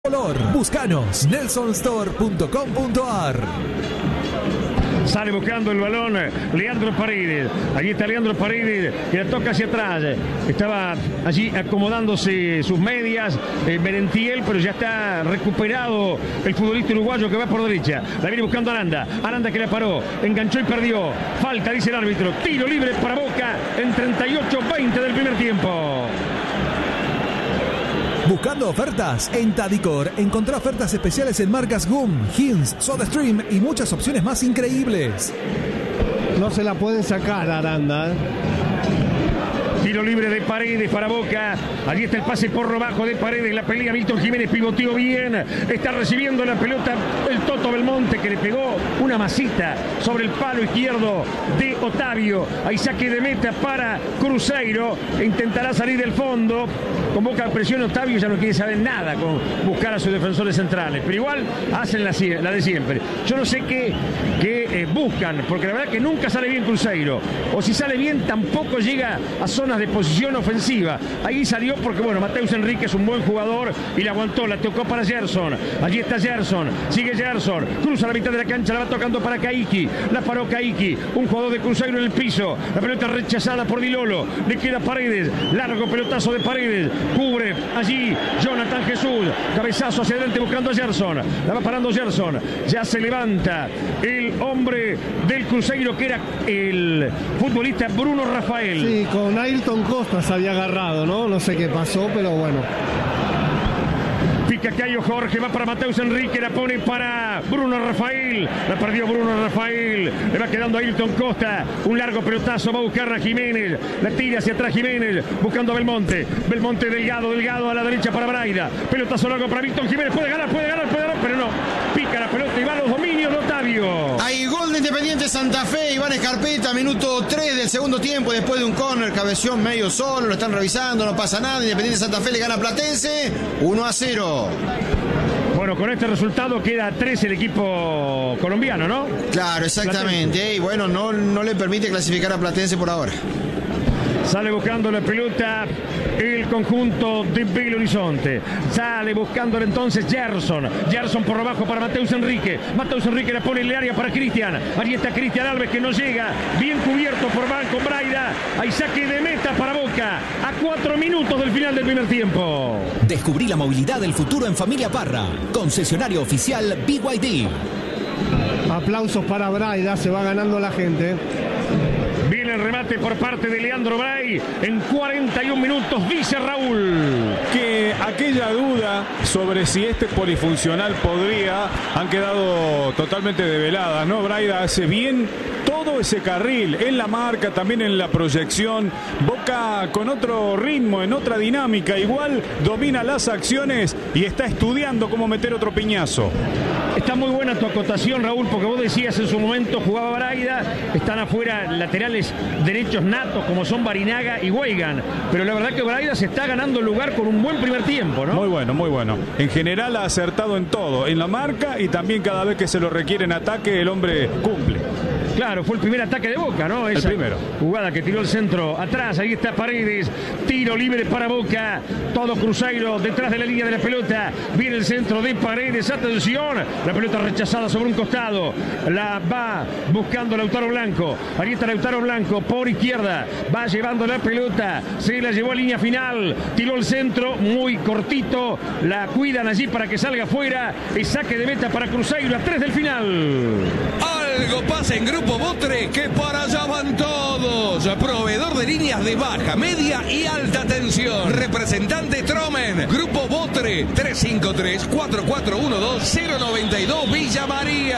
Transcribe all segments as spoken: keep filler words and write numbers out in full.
Color. Búscanos nelson store punto com punto a r. Sale buscando el balón Leandro Paredes. Allí está Leandro Paredes que la toca hacia atrás. Estaba allí acomodándose sus medias eh, Merentiel, pero ya está recuperado el futbolista uruguayo que va por derecha. La viene buscando Aranda. Aranda que la paró, enganchó y perdió. Falta, dice el árbitro. Tiro libre para Boca en treinta y ocho veinte del primer tiempo. Buscando ofertas en Tadicor, encontrá ofertas especiales en marcas Gum, Hins, SodaStream y muchas opciones más increíbles. No se la pueden sacar a Aranda, ¿eh? Tiro libre de Paredes para Boca. Allí está el pase por bajo de Paredes. La pelea Milton Jiménez, pivoteó bien. Está recibiendo la pelota el Toto Belmonte, que le pegó una masita sobre el palo izquierdo de Otavio. Ahí saque de meta para Cruzeiro. Intentará salir del fondo. Con Boca presión Otavio, ya no quiere saber nada con buscar a sus defensores centrales. Pero igual hacen la, la de siempre. Yo no sé qué, qué eh, buscan, porque la verdad que nunca sale bien Cruzeiro. O si sale bien, tampoco llega a zonas de posición ofensiva. Ahí salió porque, bueno, Mateus Enrique es un buen jugador y la aguantó, la tocó para Gerson. Allí está Gerson, sigue Gerson, cruza la mitad de la cancha, la va tocando para Caiki, la paró Caiki, un jugador de Cruzeiro en el piso, la pelota rechazada por Di Lolo, le queda Paredes, largo pelotazo de Paredes, cubre allí Jonathan Jesús, cabezazo hacia adelante buscando a Gerson, la va parando Gerson, ya se levanta el hombre del Cruzeiro que era el futbolista Bruno Rafael. Sí, con Ayrton Costa se había agarrado, ¿no? No sé qué pasó, pero bueno. Pica Cayo Jorge, va para Mateus Enrique, la pone para Bruno Rafael, la perdió Bruno Rafael, le va quedando a Ayrton Costa, un largo pelotazo, va a buscar a Jiménez, la tira hacia atrás Jiménez, buscando a Belmonte, Belmonte Delgado, Delgado a la derecha para Braida, pelotazo largo para Milton Jiménez, puede ganar, puede ganar, puede ganar, pero no, pica la pelota y va a los dominios de Otavio. Hay gol de Independiente Santa Fe, Iván Escarpeta, minuto tres del segundo tiempo, después de un córner, cabeción medio solo, lo están revisando, no pasa nada, Independiente Santa Fe le gana a Platense, uno a cero. Bueno, con este resultado queda tres el equipo colombiano, ¿no? Claro, exactamente. Platense. Y bueno, no, no le permite clasificar a Platense por ahora. Sale buscando la pelota el conjunto de Belo Horizonte. Sale buscándole entonces Gerson. Gerson por abajo para Mateus Enrique. Mateus Enrique la pone en el área para Cristian. Allí está Cristian Alves que no llega. Bien cubierto por Banco Braida. Hay saque de meta para Boca. A cuatro minutos del final del primer tiempo. Descubrí la movilidad del futuro en Familia Parra. Concesionario oficial B Y D. Aplausos para Braida. Se va ganando la gente. Viene el remate por parte de Leandro Bray en cuarenta y un minutos, dice Raúl. Que aquella duda sobre si este polifuncional podría, han quedado totalmente develadas, ¿no? Braida hace bien todo ese carril, en la marca, también en la proyección. Boca con otro ritmo, en otra dinámica, igual domina las acciones y está estudiando cómo meter otro piñazo. Está muy buena tu acotación, Raúl, porque vos decías en su momento jugaba Braida, están afuera laterales derechos natos como son Barinaga y Weigan, pero la verdad que Braida se está ganando el lugar con un buen primer tiempo, ¿no? Muy bueno, muy bueno. En general ha acertado en todo, en la marca y también cada vez que se lo requiere en ataque el hombre cumple. Claro, fue el primer ataque de Boca, ¿no? Esa el primero. Jugada que tiró el centro atrás, ahí está Paredes, tiro libre para Boca, todo Cruzeiro detrás de la línea de la pelota, viene el centro de Paredes, atención, la pelota rechazada sobre un costado, la va buscando Lautaro Blanco, ahí está Lautaro Blanco por izquierda, va llevando la pelota, se la llevó a línea final, tiró el centro, muy cortito, la cuidan allí para que salga afuera, y saque de meta para Cruzeiro a tres del final. Algo pasa en Grupo Botre, que para allá van todos. Proveedor de líneas de baja, media y alta tensión. Representante Tromen. Grupo Botre, tres cinco tres, cuatro cuatro uno dos, cero nueve dos, Villa María.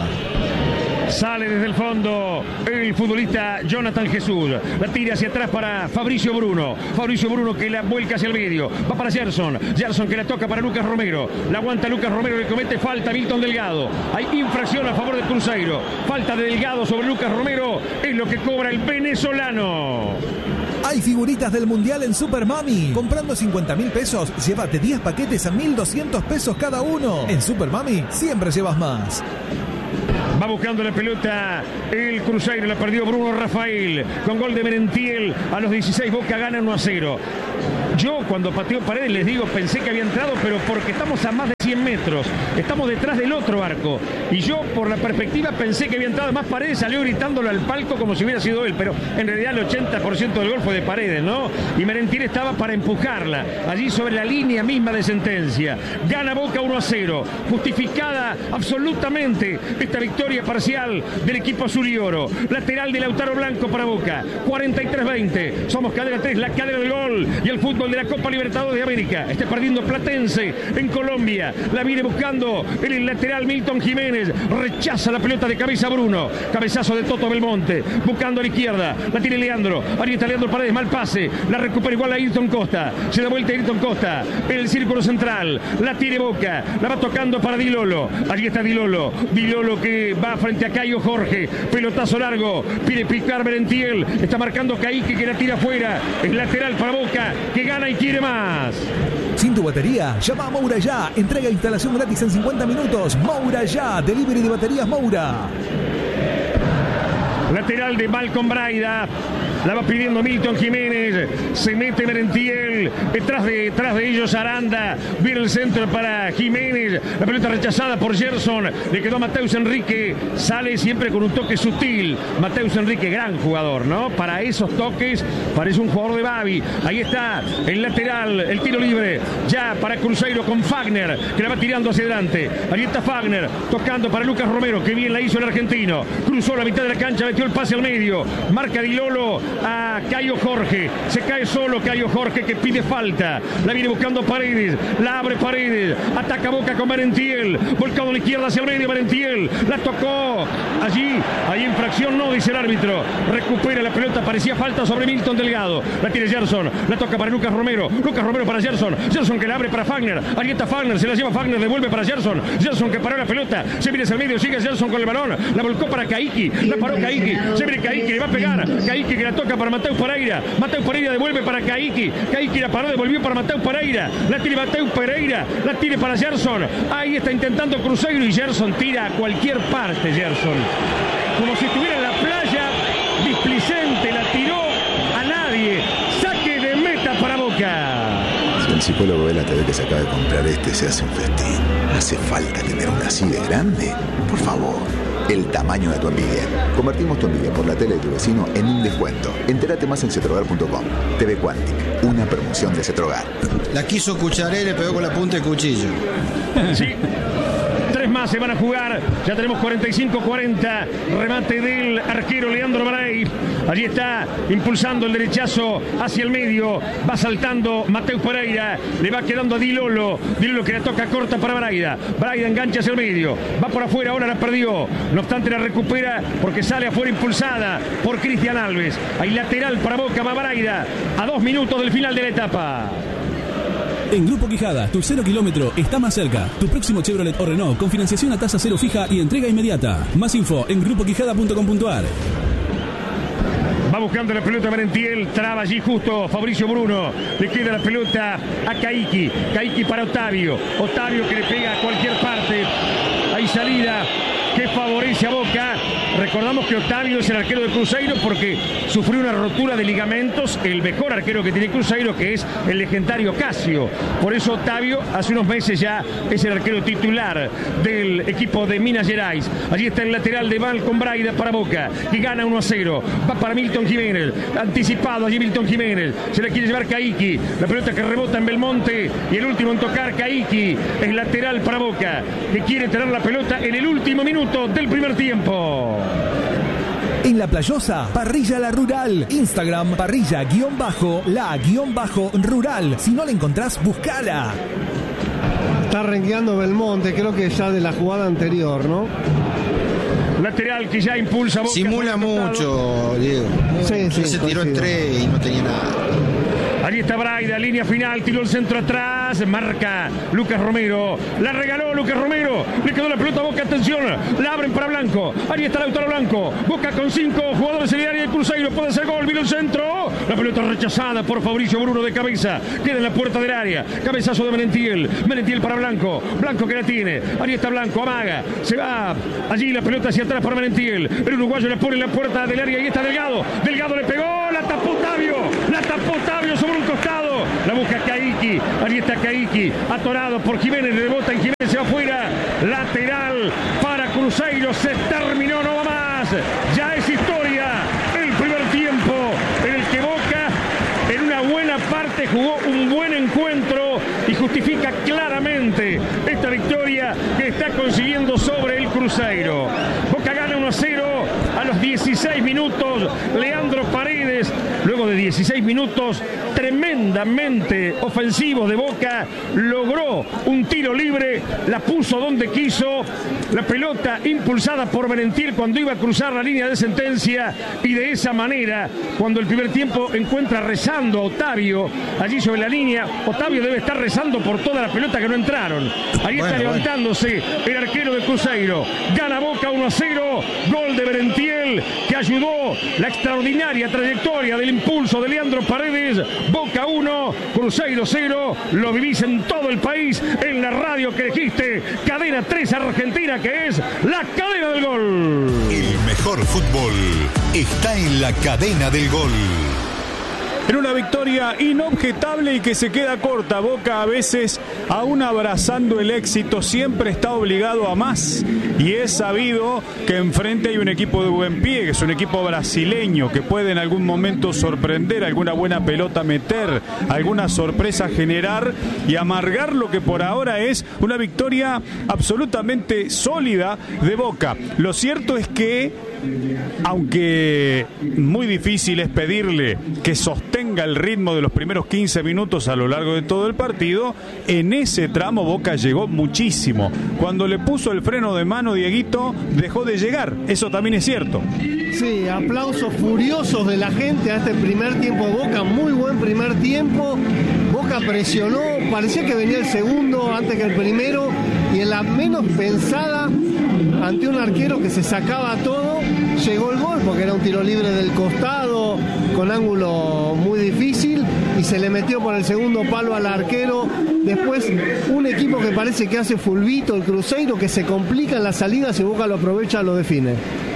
Sale desde el fondo el futbolista Jonathan Jesús. La tira hacia atrás para Fabricio Bruno. Fabricio Bruno que la vuelca hacia el medio. Va para Gerson. Gerson que la toca para Lucas Romero. La aguanta Lucas Romero, le comete falta a Milton Delgado. Hay infracción a favor de Cruzeiro. Falta de Delgado sobre Lucas Romero. Es lo que cobra el venezolano. Hay figuritas del Mundial en Super Mami. Comprando cincuenta mil pesos, llévate diez paquetes a mil doscientos pesos cada uno. En Super Mami siempre llevas más. Va buscando la pelota el Cruzeiro, la perdió Bruno Rafael. Con gol de Merentiel a los dieciséis, Boca gana uno a cero. Yo cuando pateó Paredes les digo, pensé que había entrado, pero porque estamos a más de cien metros, estamos detrás del otro arco, y yo por la perspectiva pensé que había entrado. Más Paredes salió gritándolo al palco como si hubiera sido él, pero en realidad el ochenta por ciento del gol fue de Paredes, ¿no? Y Merentiel estaba para empujarla allí sobre la línea misma de sentencia. Gana Boca uno a cero, justificada absolutamente esta victoria parcial del equipo azul y oro. Lateral de Lautaro Blanco para Boca, cuarenta y tres veinte. Somos cadena tres, la cadena del gol y el fútbol de la Copa Libertadores de América. Está perdiendo Platense en Colombia, la viene buscando el lateral Milton Jiménez, rechaza la pelota de cabeza Bruno, cabezazo de Toto Belmonte, buscando a la izquierda, la tiene Leandro, ahí está Leandro Paredes, mal pase, la recupera igual a Ayrton Costa, se da vuelta a Ayrton Costa, en el círculo central, la tiene Boca, la va tocando para Di Lolo, allí está Di Lolo, Di Lolo que va frente a Caio Jorge, pelotazo largo, pide picar Merentiel, está marcando Kaique que la tira afuera, es lateral para Boca, que gana y quiere más. Sin tu batería, llama a Moura Ya. Entrega e instalación gratis en cincuenta minutos. Moura Ya, delivery de baterías Moura. Lateral de Malcolm Braida. La va pidiendo Milton Jiménez. Se mete Merentiel. Detrás de, detrás de ellos Aranda. Viene el centro para Jiménez. La pelota rechazada por Gerson. Le quedó a Mateus Enrique. Sale siempre con un toque sutil. Mateus Enrique, gran jugador, ¿no? Para esos toques parece un jugador de Babi. Ahí está el lateral. El tiro libre. Ya para Cruzeiro con Fagner, que la va tirando hacia adelante. Ahí está Fagner. Tocando para Lucas Romero. Que bien la hizo el argentino. Cruzó la mitad de la cancha. Metió el pase al medio. Marca Di Lolo a Caio Jorge, se cae solo Caio Jorge que pide falta, la viene buscando Paredes, la abre Paredes, ataca Boca con Merentiel, volcado a la izquierda hacia el medio Merentiel, la tocó allí, hay infracción, no dice el árbitro, recupera la pelota, parecía falta sobre Milton Delgado, la tiene Gerson, la toca para Lucas Romero, Lucas Romero para Gerson, Gerson que la abre para Fagner, ahí está Fagner, se la lleva Fagner, devuelve para Gerson, Gerson que paró la pelota, se viene hacia el medio, sigue Gerson con el balón, la volcó para Kaique, la paró Kaique, se viene Kaique, le va a pegar, Kaique que la toca para Mateus Pereira, Mateus Pereira devuelve para Kaique, Kaique la paró, devolvió para Mateus Pereira, la tiene Mateus Pereira, la tiene para Gerson, ahí está intentando Cruzeiro y Gerson tira a cualquier parte, Gerson, como si estuviera en la playa, displicente, la tiró a nadie, saque de meta para Boca. Si el psicólogo ve la T V que se acaba de comprar este, se hace un festín. ¿Hace falta tener una así de grande? Por favor. El tamaño de tu envidia. Convertimos tu envidia por la tele de tu vecino en un descuento. Entérate más en cetrogar punto com. T V Quantic, una promoción de Cetrogar. La quiso Cucharé y le pegó con la punta de cuchillo. Sí. Tres más se van a jugar. Ya tenemos cuarenta y cinco cuarenta. Remate del arquero Leandro Bray. Allí está impulsando el derechazo hacia el medio. Va saltando Mateus Pereira. Le va quedando a Di Lolo. Di Lolo que la toca corta para Braida. Braida engancha hacia el medio. Va por afuera, ahora la perdió. No obstante la recupera porque sale afuera impulsada por Cristian Alves. Hay lateral para Boca, va Braida. A dos minutos del final de la etapa. En Grupo Quijada, tu cero kilómetro está más cerca. Tu próximo Chevrolet o Renault con financiación a tasa cero fija y entrega inmediata. Más info en grupo quijada punto com punto a r. Va buscando la pelota Merentiel, traba allí justo Fabricio Bruno, le queda la pelota a Kaique, Kaique para Otavio, Otavio que le pega a cualquier parte, hay salida que favorece a Boca. Recordamos que Otavio es el arquero de Cruzeiro porque sufrió una rotura de ligamentos, el mejor arquero que tiene Cruzeiro, que es el legendario Casio. Por eso Otavio hace unos meses ya es el arquero titular del equipo de Minas Gerais. Allí está el lateral de Malcolm Braida para Boca, que gana uno a cero. Va para Milton Jiménez, anticipado allí Milton Jiménez, se la quiere llevar Kaique, la pelota que rebota en Belmonte y el último en tocar Kaique, es lateral para Boca, que quiere tener la pelota en el último minuto del primer tiempo. En La Playosa, Parrilla La Rural. Instagram, parrilla guión bajo, la guión bajo rural. Si no la encontrás, buscala. Está rengueando Belmonte, creo que ya de la jugada anterior, ¿no? Lateral que ya impulsa Boca. Simula mucho, Diego. Sí, sí, se tiró en tres y no tenía nada. Allí está Braida, línea final, tiró el centro atrás, marca Lucas Romero, la regaló Lucas Romero, le quedó la pelota a Boca, atención, la abren para Blanco, allí está Lautaro Blanco, Boca con cinco jugadores en el área de Cruzeiro, puede hacer gol, vino el centro, la pelota rechazada por Fabricio Bruno de cabeza, queda en la puerta del área, cabezazo de Merentiel, Merentiel para Blanco, Blanco que la tiene, allí está Blanco, amaga, se va, allí la pelota hacia atrás para Merentiel, el uruguayo la pone en la puerta del área, ahí está Delgado, Delgado le pegó, la tapó Otavio, la La tapó Otavio sobre un costado. La busca Caiki. Ahí está Caiki. Atorado por Jiménez. Rebota en Jiménez. Se va afuera. Lateral para Cruzeiro. Se terminó. No va más. Ya es historia. El primer tiempo en el que Boca en una buena parte jugó un buen encuentro y justifica claramente esta victoria que está consiguiendo sobre el Cruzeiro. Boca gana uno a cero a los dieciséis minutos. Leandro Paredes, luego de dieciséis minutos tremendamente ofensivos de Boca, logró un tiro libre, la puso donde quiso, la pelota impulsada por Merentiel cuando iba a cruzar la línea de sentencia, y de esa manera, cuando el primer tiempo encuentra rezando a Otavio allí sobre la línea, Otavio debe estar rezando por toda la pelota que no entraron. Ahí bueno, está levantándose bueno. el arquero de Cruzeiro. Gana Boca uno a cero, gol de Merentiel que ayudó la extraordinaria trayectoria del impulso de Leandro Paredes. Boca uno, Cruzeiro cero. Lo vivís en todo el país, en la radio que elegiste, Cadena tres Argentina, que es la cadena del gol. El mejor fútbol está en la cadena del gol. En una victoria inobjetable y que se queda corta. Boca, a veces, aún abrazando el éxito, siempre está obligado a más. Y es sabido que enfrente hay un equipo de buen pie, que es un equipo brasileño, que puede en algún momento sorprender, alguna buena pelota meter, alguna sorpresa generar y amargar lo que por ahora es una victoria absolutamente sólida de Boca. Lo cierto es que, aunque muy difícil es pedirle que sostenga el ritmo de los primeros quince minutos a lo largo de todo el partido, en ese tramo Boca llegó muchísimo. Cuando le puso el freno de mano Dieguito, dejó de llegar. Eso también es cierto. Sí, aplausos furiosos de la gente a este primer tiempo de Boca. Muy buen primer tiempo. Boca presionó, parecía que venía el segundo antes que el primero, y en la menos pensada, ante un arquero que se sacaba todo, llegó el gol, porque era un tiro libre del costado, con ángulo muy difícil, y se le metió por el segundo palo al arquero. Después, un equipo que parece que hace fulbito, el Cruzeiro, que se complica en las salidas y Boca lo aprovecha, lo define.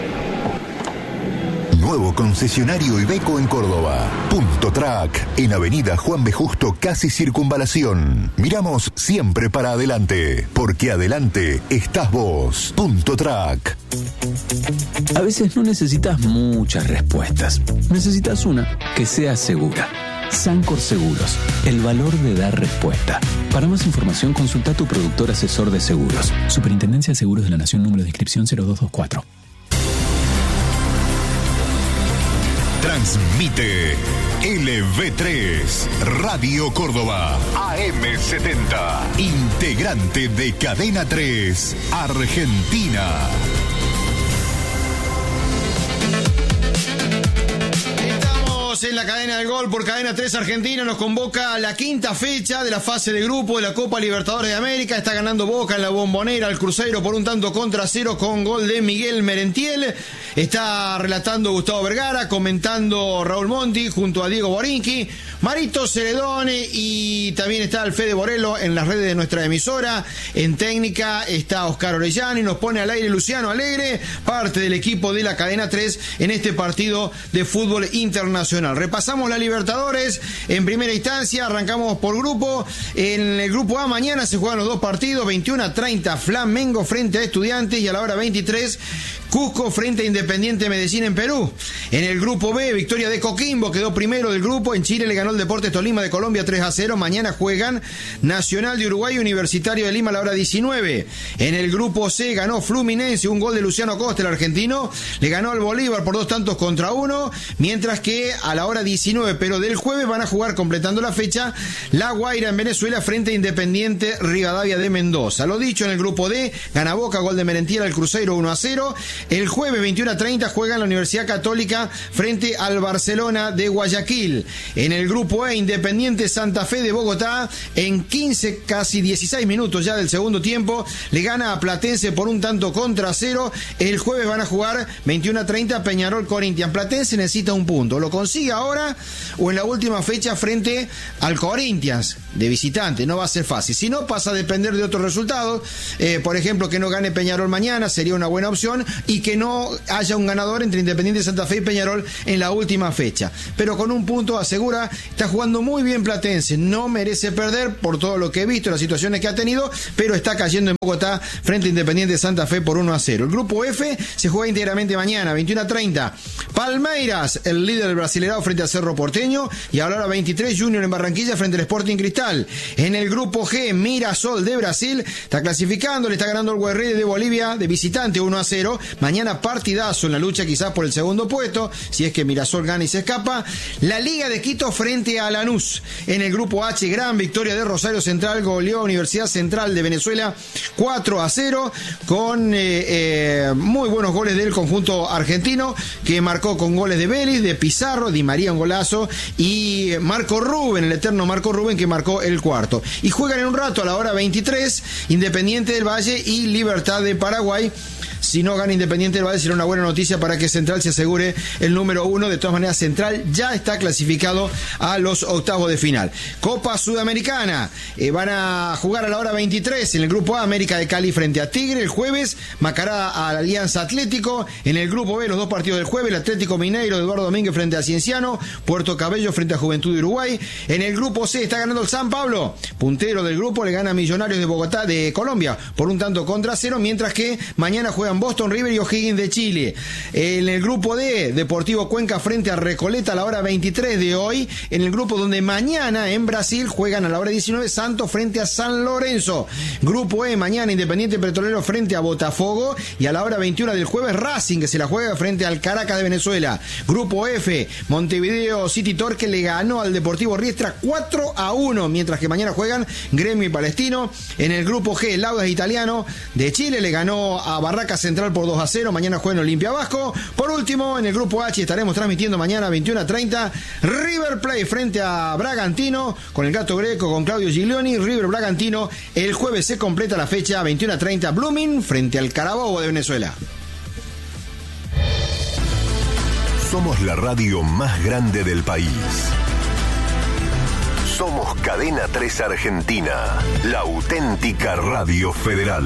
Nuevo concesionario Iveco en Córdoba. Punto Track, en Avenida Juan B. Justo, casi Circunvalación. Miramos siempre para adelante, porque adelante estás vos. Punto Track. A veces no necesitas muchas respuestas. Necesitas una que sea segura. Sancor Seguros, el valor de dar respuesta. Para más información, consulta a tu productor asesor de seguros. Superintendencia de Seguros de la Nación, número de inscripción cero dos dos cuatro. Transmite L V tres, Radio Córdoba, A M setenta, integrante de Cadena tres, Argentina. En la cadena del gol por Cadena tres Argentina nos convoca a la quinta fecha de la fase de grupo de la Copa Libertadores de América. Está ganando Boca en la Bombonera al Cruzeiro por un tanto contra cero con gol de Miguel Merentiel. Está relatando Gustavo Vergara, comentando Raúl Monti junto a Diego Borinqui, Marito Ceredone, y también está el Fede Borello en las redes de nuestra emisora. En técnica está Oscar Orellana y nos pone al aire Luciano Alegre, parte del equipo de la Cadena tres en este partido de fútbol internacional. Repasamos la Libertadores en primera instancia, arrancamos por grupo. En el grupo A mañana se juegan los dos partidos, veintiuno a treinta Flamengo frente a Estudiantes, y a la hora veintitrés Cusco frente a Independiente Medellín en Perú. En el grupo B, victoria de Coquimbo, quedó primero del grupo. En Chile le ganó el Deportes Tolima de Colombia tres a cero. Mañana juegan Nacional de Uruguay, Universitario de Lima a la hora diecinueve. En el grupo C ganó Fluminense, un gol de Luciano Costa, el argentino. Le ganó al Bolívar por dos tantos contra uno. Mientras que a la hora diecinueve, pero del jueves, van a jugar, completando la fecha, La Guaira en Venezuela frente a Independiente Rivadavia de Mendoza. Lo dicho, en el grupo D, gana Boca, gol de Merentiel al Cruzeiro uno a cero. El jueves veintiuno a treinta juega la Universidad Católica frente al Barcelona de Guayaquil. En el grupo E, Independiente Santa Fe de Bogotá, en quince, casi dieciséis minutos ya del segundo tiempo, le gana a Platense por un tanto contra cero. El jueves van a jugar veintiuno a treinta Peñarol Corinthians. Platense necesita un punto, lo consigue consiga ahora o en la última fecha frente al Corinthians de visitante. No va a ser fácil. Si no, pasa a depender de otros resultados. Eh, por ejemplo, que no gane Peñarol mañana sería una buena opción y que no haya un ganador entre Independiente Santa Fe y Peñarol en la última fecha. Pero con un punto asegura, está jugando muy bien Platense. No merece perder por todo lo que he visto, las situaciones que ha tenido, pero está cayendo en Bogotá frente a Independiente Santa Fe por uno a cero. El grupo F se juega íntegramente mañana, veintiuno a treinta. Palmeiras, el líder del Brasileirao frente a Cerro Porteño, y a la hora veintitrés Junior en Barranquilla frente al Sporting Cristal. En el grupo G, Mirasol de Brasil está clasificando, le está ganando el Guerrero de Bolivia de visitante uno a cero. Mañana partidazo en la lucha quizás por el segundo puesto, si es que Mirasol gana y se escapa. La Liga de Quito frente a Lanús. En el grupo H, gran victoria de Rosario Central, goleó Universidad Central de Venezuela cuatro a cero, con eh, eh, muy buenos goles del conjunto argentino, que marcó con goles de Vélez, de Pizarro, Di María un golazo, y Marco Rubén, el eterno Marco Rubén, que marcó el cuarto. Y juegan en un rato a la hora veintitrés Independiente del Valle y Libertad de Paraguay. Si no gana Independiente del Valle será una buena noticia para que Central se asegure el número uno. De todas maneras, Central ya está clasificado a los octavos de final. Copa Sudamericana. Eh, van a jugar a la hora veintitrés en el grupo A, América de Cali frente a Tigre el jueves. Macará a la Alianza Atlético. En el grupo B, los dos partidos del jueves, el Atlético Mineiro de Eduardo Domínguez frente a Cienciano. Puerto Cabello frente a Juventud de Uruguay. En el grupo C está ganando el San Pablo. Puntero del grupo, le gana a Millonarios de Bogotá, de Colombia, por un tanto contra cero, mientras que mañana juegan Boston River y O'Higgins de Chile. En el grupo D, Deportivo Cuenca frente a Recoleta a la hora veintitrés de hoy. En el grupo donde mañana en Brasil juegan a la hora diecinueve Santos frente a San Lorenzo. Grupo E, mañana Independiente Petrolero frente a Botafogo, y a la hora veintiuno del jueves Racing, que se la juega frente al Caracas de Venezuela. Grupo F, Montevideo City Torque le ganó al Deportivo Riestra cuatro a uno, mientras que mañana juegan Gremio y Palestino. En el grupo G, el Audax Italiano de Chile le ganó a Barracas Central por dos a cero. Mañana juega en Olimpia Vasco. Por último, en el grupo H estaremos transmitiendo mañana veintiuno a treinta River Plate frente a Bragantino, con el Gato Greco, con Claudio Giglioni. River Bragantino. El jueves se completa la fecha, veintiuno a treinta Blooming frente al Carabobo de Venezuela. Somos la radio más grande del país. Somos Cadena tres Argentina, la auténtica radio federal.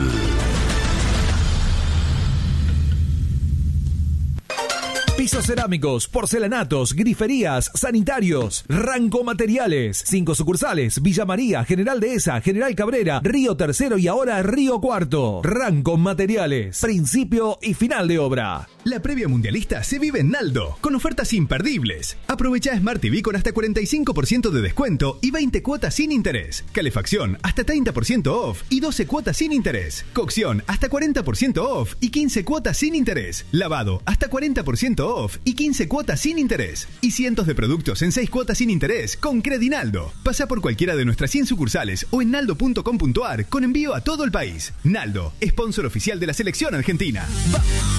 Pisos cerámicos, porcelanatos, griferías, sanitarios, Ranco Materiales. Cinco sucursales: Villa María, General Dehesa, General Cabrera, Río Tercero y ahora Río Cuarto. Ranco Materiales, principio y final de obra. La previa mundialista se vive en Naldo, con ofertas imperdibles. Aprovecha Smart T V con hasta cuarenta y cinco por ciento de descuento y veinte cuotas sin interés. Calefacción hasta treinta por ciento off y doce cuotas sin interés. Cocción hasta cuarenta por ciento off y quince cuotas sin interés. Lavado hasta cuarenta por ciento off y quince cuotas sin interés. Y cientos de productos en seis cuotas sin interés con Credinaldo. Pasa por cualquiera de nuestras cien sucursales o en naldo punto com punto ar con envío a todo el país. Naldo, sponsor oficial de la selección argentina. ¡Va!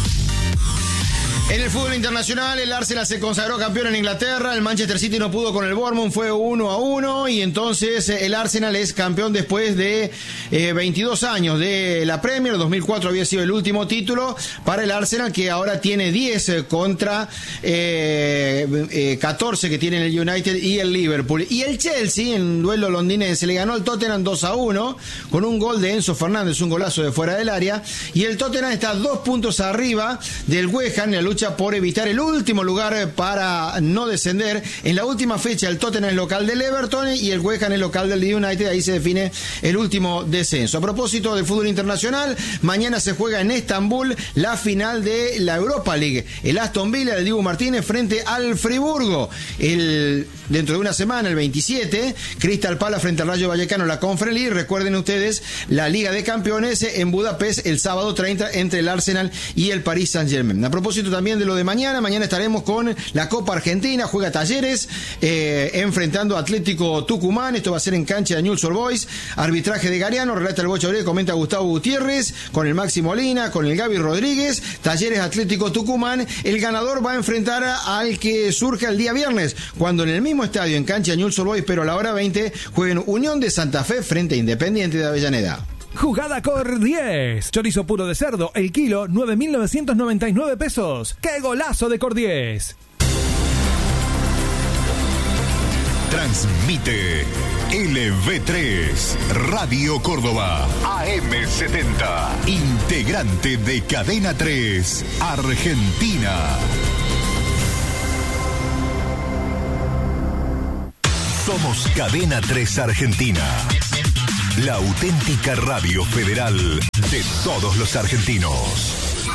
En el fútbol internacional, el Arsenal se consagró campeón en Inglaterra, el Manchester City no pudo con el Bournemouth, fue uno a uno, y entonces el Arsenal es campeón después de eh, veintidós años de la Premier. dos mil cuatro había sido el último título para el Arsenal, que ahora tiene diez contra eh, eh, catorce que tienen el United y el Liverpool. Y el Chelsea, en duelo londinense, le ganó al Tottenham dos a uno con un gol de Enzo Fernández, un golazo de fuera del área, y el Tottenham está dos puntos arriba del West Ham en la lucha por evitar el último lugar para no descender. En la última fecha el Tottenham es local del Everton y el West Ham es local del United, ahí se define el último descenso. A propósito del fútbol internacional, mañana se juega en Estambul la final de la Europa League. El Aston Villa, el Dibu Martínez frente al Friburgo. El, dentro de una semana, el veintisiete, Crystal Palace frente al Rayo Vallecano, la Conference League. Recuerden ustedes la Liga de Campeones en Budapest el sábado treinta entre el Arsenal y el Paris Saint-Germain. A propósito también de lo de mañana, mañana estaremos con la Copa Argentina, juega Talleres eh, enfrentando a Atlético Tucumán, esto va a ser en cancha de Newell's Old Boys, arbitraje de Gariano, relata el Bocha Obrera, comenta Gustavo Gutiérrez, con el Maxi Molina, con el Gaby Rodríguez. Talleres Atlético Tucumán, el ganador va a enfrentar al que surge el día viernes, cuando en el mismo estadio, en cancha de Newell's Old Boys, pero a la hora veinte, jueguen Unión de Santa Fe frente a Independiente de Avellaneda. Jugada Cor diez. Chorizo puro de cerdo, el kilo, nueve mil novecientos noventa y nueve pesos. ¡Qué golazo de Cor diez! Transmite L V tres, Radio Córdoba, A M setenta, integrante de Cadena tres, Argentina. Somos Cadena tres Argentina, la auténtica radio federal de todos los argentinos.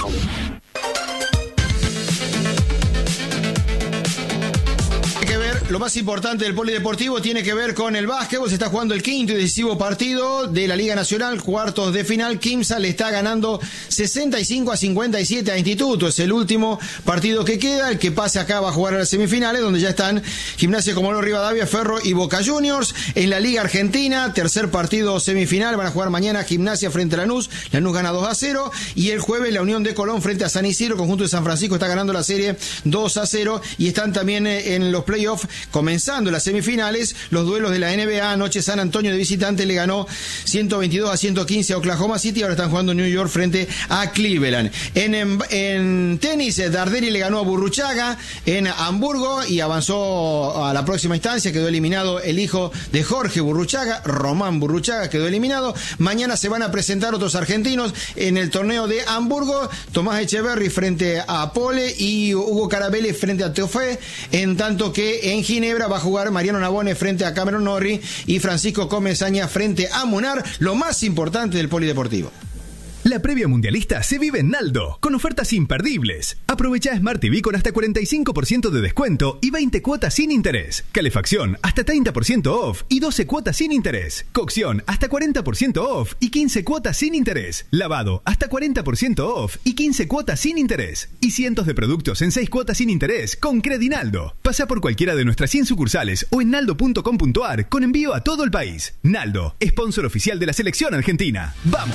Lo más importante del polideportivo tiene que ver con el básquetbol. Se está jugando el quinto y decisivo partido de la Liga Nacional, cuartos de final. Quimsa le está ganando sesenta y cinco a cincuenta y siete a Instituto. Es el último partido que queda. El que pase acá va a jugar a las semifinales, donde ya están Gimnasia Comodoro Rivadavia, Ferro y Boca Juniors. En la Liga Argentina, tercer partido semifinal. Van a jugar mañana Gimnasia frente a Lanús. Lanús gana dos a cero. Y el jueves la Unión de Colón frente a San Isidro. Conjunto de San Francisco está ganando la serie dos a cero. Y están también en los playoffs, comenzando las semifinales, los duelos de la N B A. Anoche San Antonio de visitante le ganó ciento veintidós a ciento quince a Oklahoma City. Ahora están jugando New York frente a Cleveland. En, en, en tenis, Darderi le ganó a Burruchaga en Hamburgo y avanzó a la próxima instancia. Quedó eliminado el hijo de Jorge Burruchaga, Román Burruchaga, quedó eliminado. Mañana se van a presentar otros argentinos en el torneo de Hamburgo. Tomás Echeverry frente a Pole y Hugo Carabelli frente a Teofé. En tanto que en Ginebra va a jugar Mariano Navone frente a Cameron Norrie y Francisco Comesaña frente a Munar, lo más importante del polideportivo. La previa mundialista se vive en Naldo, con ofertas imperdibles. Aprovecha Smart T V con hasta cuarenta y cinco por ciento de descuento y veinte cuotas sin interés. Calefacción hasta treinta por ciento off y doce cuotas sin interés. Cocción hasta cuarenta por ciento off y quince cuotas sin interés. Lavado hasta cuarenta por ciento off y quince cuotas sin interés. Y cientos de productos en seis cuotas sin interés con Credinaldo. Pasa por cualquiera de nuestras cien sucursales o en naldo punto com punto ar con envío a todo el país. Naldo, sponsor oficial de la selección argentina. ¡Vamos!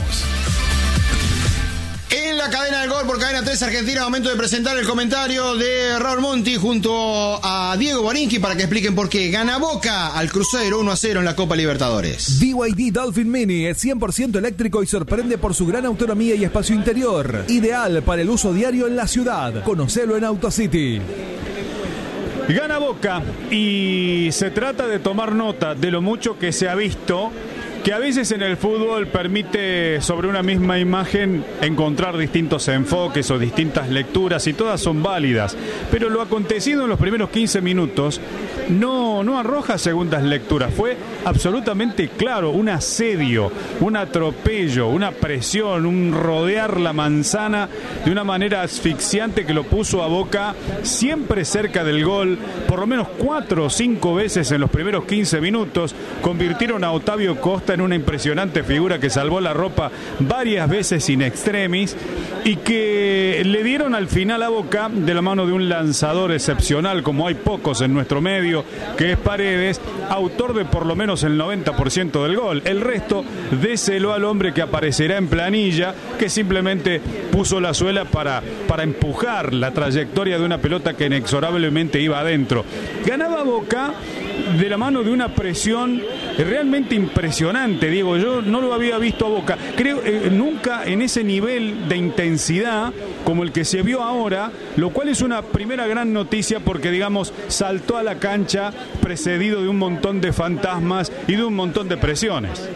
En la cadena del gol por Cadena tres Argentina, momento de presentar el comentario de Raúl Monti junto a Diego Borinqui para que expliquen por qué gana Boca al Cruzeiro uno a cero en la Copa Libertadores. B Y D Dolphin Mini es cien por ciento eléctrico y sorprende por su gran autonomía y espacio interior. Ideal para el uso diario en la ciudad. Conocelo en AutoCity. Gana Boca y se trata de tomar nota de lo mucho que se ha visto, que a veces en el fútbol permite sobre una misma imagen encontrar distintos enfoques o distintas lecturas y todas son válidas, pero lo acontecido en los primeros quince minutos no, no arroja segundas lecturas, fue absolutamente claro, un asedio, un atropello, una presión, un rodear la manzana de una manera asfixiante que lo puso a Boca siempre cerca del gol, por lo menos cuatro o cinco veces en los primeros quince minutos, convirtieron a Otavio Costa en una impresionante figura que salvó la ropa varias veces in extremis y que le dieron al final a Boca de la mano de un lanzador excepcional, como hay pocos en nuestro medio, que es Paredes, autor de por lo menos el noventa por ciento del gol. El resto, déselo al hombre que aparecerá en planilla, que simplemente puso la suela para, para empujar la trayectoria de una pelota que inexorablemente iba adentro. Ganaba Boca de la mano de una presión realmente impresionante, Diego. Yo no lo había visto a Boca, creo, eh, nunca en ese nivel de intensidad como el que se vio ahora, lo cual es una primera gran noticia porque, digamos, saltó a la cancha precedido de un montón de fantasmas y de un montón de presiones.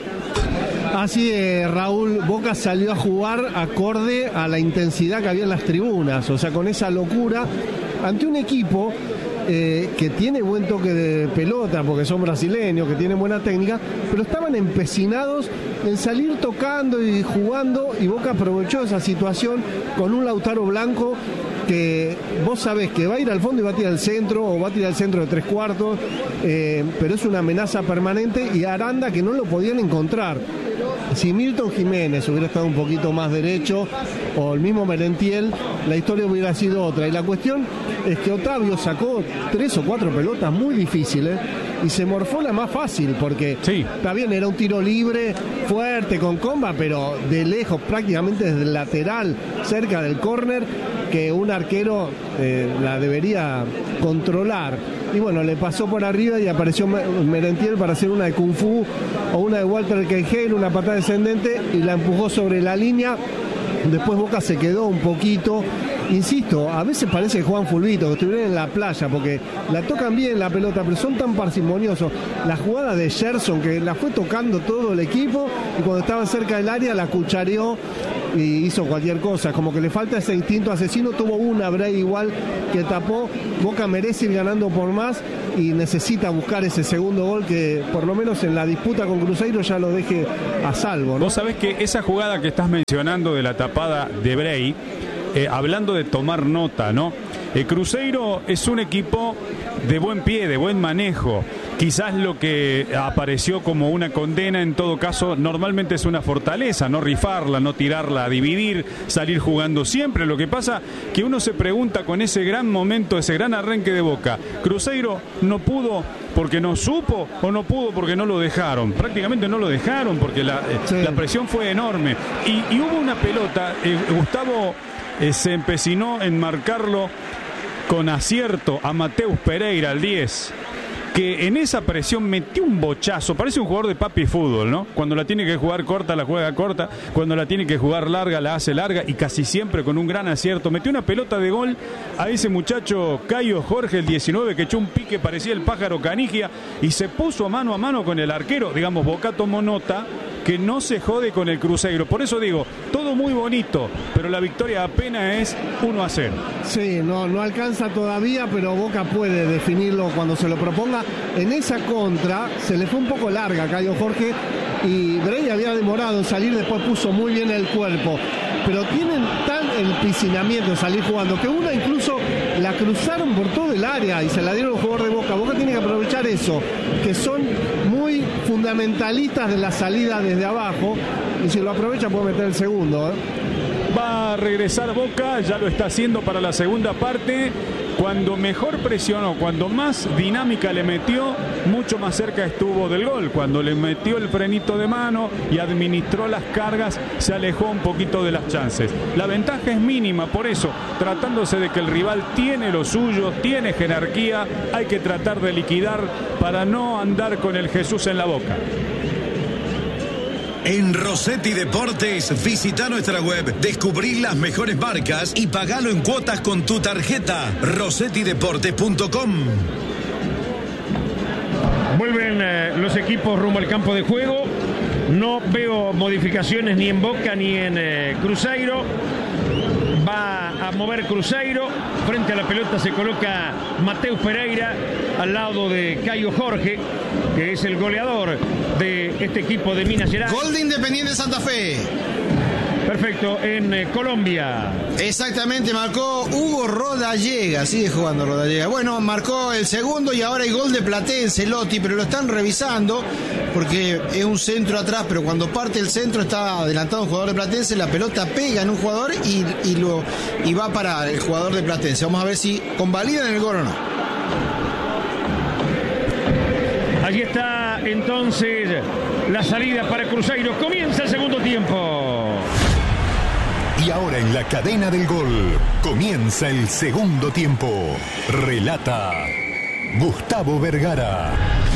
Así es, Raúl, Boca salió a jugar acorde a la intensidad que había en las tribunas, o sea, con esa locura, ante un equipo eh, que tiene buen toque de pelota, porque son brasileños, que tienen buena técnica, pero estaban empecinados en salir tocando y jugando, y Boca aprovechó esa situación con un Lautaro Blanco que vos sabés que va a ir al fondo y va a tirar al centro, o va a tirar al centro de tres cuartos, eh, pero es una amenaza permanente, y Aranda que no lo podían encontrar. Si Milton Jiménez hubiera estado un poquito más derecho, o el mismo Merentiel, la historia hubiera sido otra. Y la cuestión es que Otavio sacó tres o cuatro pelotas muy difíciles y se morfó la más fácil, porque sí, está bien, era un tiro libre, fuerte, con comba, pero de lejos, prácticamente desde el lateral, cerca del córner, que un arquero eh, la debería controlar. Y bueno, le pasó por arriba y apareció Merentiel para hacer una de Kung Fu o una de Walter Queijeiro, una patada descendente, y la empujó sobre la línea. Después Boca se quedó un poquito insisto, a veces parece que juegan fulbito, que estuvieron en la playa, porque la tocan bien la pelota, pero son tan parsimoniosos. La jugada de Gerson, que la fue tocando todo el equipo, y cuando estaban cerca del área la cuchareó y hizo cualquier cosa, como que le falta ese instinto asesino. Tuvo una Bray igual que tapó. Boca merece ir ganando por más y necesita buscar ese segundo gol que por lo menos en la disputa con Cruzeiro ya lo deje a salvo, ¿no? Vos sabés que esa jugada que estás mencionando de la tapada de Bray, eh, hablando de tomar nota, ¿no? El Cruzeiro es un equipo de buen pie, de buen manejo. Quizás lo que apareció como una condena, en todo caso, normalmente es una fortaleza, no rifarla, no tirarla a dividir, salir jugando siempre. Lo que pasa que uno se pregunta con ese gran momento, ese gran arranque de Boca, ¿Cruzeiro no pudo porque no supo o no pudo porque no lo dejaron? Prácticamente no lo dejaron porque la, sí. la presión fue enorme. Y, y hubo una pelota, eh, Gustavo eh, se empecinó en marcarlo con acierto a Mateus Pereira, al diez, que en esa presión metió un bochazo. Parece un jugador de papi fútbol, ¿no? Cuando la tiene que jugar corta, la juega corta. Cuando la tiene que jugar larga, la hace larga. Y casi siempre con un gran acierto. Metió una pelota de gol a ese muchacho Caio Jorge, el diecinueve, que echó un pique, parecía el pájaro Canigia, y se puso mano a mano con el arquero. Digamos, Boca tomó nota que no se jode con el Cruzeiro. Por eso digo, todo muy bonito, pero la victoria apenas es uno a cero. Sí, no, no alcanza todavía, pero Boca puede definirlo cuando se lo proponga. En esa contra se le fue un poco larga a Caio Jorge y Bray había demorado en salir, después puso muy bien el cuerpo. Pero tienen tan el piscinamiento de salir jugando que una incluso la cruzaron por todo el área y se la dieron al jugador de Boca. Boca tiene que aprovechar eso, que son muy fundamentalistas de la salida desde abajo, y si lo aprovecha puede meter el segundo, ¿eh? Va a regresar Boca, ya lo está haciendo para la segunda parte. Cuando mejor presionó, cuando más dinámica le metió, mucho más cerca estuvo del gol. Cuando le metió el frenito de mano y administró las cargas, se alejó un poquito de las chances. La ventaja es mínima, por eso, tratándose de que el rival tiene lo suyo, tiene jerarquía, hay que tratar de liquidar para no andar con el Jesús en la boca. En Rossetti Deportes, visita nuestra web, descubrí las mejores marcas y pagalo en cuotas con tu tarjeta. rossetti deportes punto com. Vuelven eh, los equipos rumbo al campo de juego. No veo modificaciones ni en Boca ni en eh, Cruzeiro. Va a mover Cruzeiro. Frente a la pelota se coloca Mateus Pereira al lado de Caio Jorge, que es el goleador de este equipo de Minas Gerais. Gol de Independiente Santa Fe. Perfecto, en eh, Colombia. Exactamente, marcó Hugo Rodallega, sigue jugando Rodallega. Bueno, marcó el segundo y ahora hay gol de Platense, Lotti, pero lo están revisando porque es un centro atrás, pero cuando parte el centro está adelantado un jugador de Platense, la pelota pega en un jugador y, y, lo, y va para el jugador de Platense. Vamos a ver si convalidan el gol o no. Allí está entonces la salida para Cruzeiro. Comienza el segundo tiempo. Y ahora en la cadena del gol comienza el segundo tiempo. Relata Gustavo Vergara.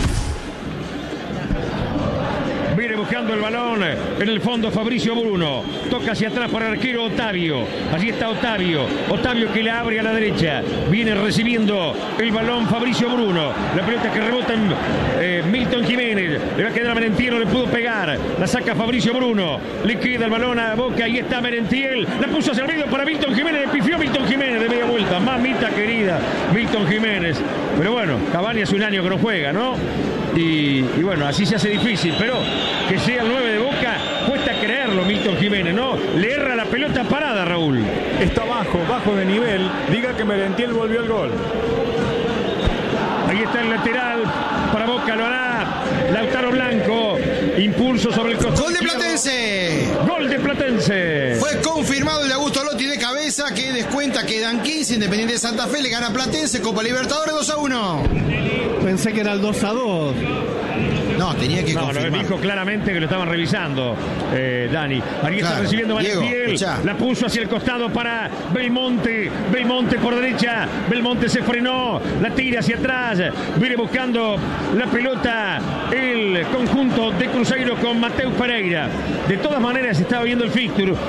Viene buscando el balón en el fondo Fabricio Bruno. Toca hacia atrás para el arquero Otavio. Allí está Otavio. Otavio que la abre a la derecha. Viene recibiendo el balón Fabricio Bruno. La pelota que rebota en eh, Milton Jiménez. Le va a quedar a Merentiel, no le pudo pegar. La saca Fabricio Bruno. Le queda el balón a Boca. Ahí está Merentiel. La puso hacia el medio para Milton Jiménez. Le pifió Milton Jiménez de media vuelta. Mamita querida, Milton Jiménez. Pero bueno, Cavani hace un año que no juega, ¿no? Y, y bueno, así se hace difícil, pero que sea el nueve de Boca, cuesta creerlo Milton Jiménez, ¿no? Le erra la pelota parada, Raúl. Está bajo, bajo de nivel. Diga que Merentiel volvió al gol. Ahí está el lateral para Boca, lo hará Lautaro Blanco. Impulso sobre el costado. ¡Gol de Platense! ¡Gol de Platense! Fue confirmado el de Augusto Lotti de cabeza, que descuenta, quedan quince. Independiente de Santa Fe le gana a Platense, Copa Libertadores dos a uno. Pensé que era el dos a dos. No, tenía que no, confirmar. No, dijo claramente que lo estaban revisando, eh, Dani. Ahí claro, está recibiendo Merentiel. La puso hacia el costado para Belmonte. Belmonte por derecha. Belmonte se frenó. La tira hacia atrás. Viene buscando la pelota el conjunto de Cruzeiro con Mateus Pereira. De todas maneras, estaba viendo el fixture.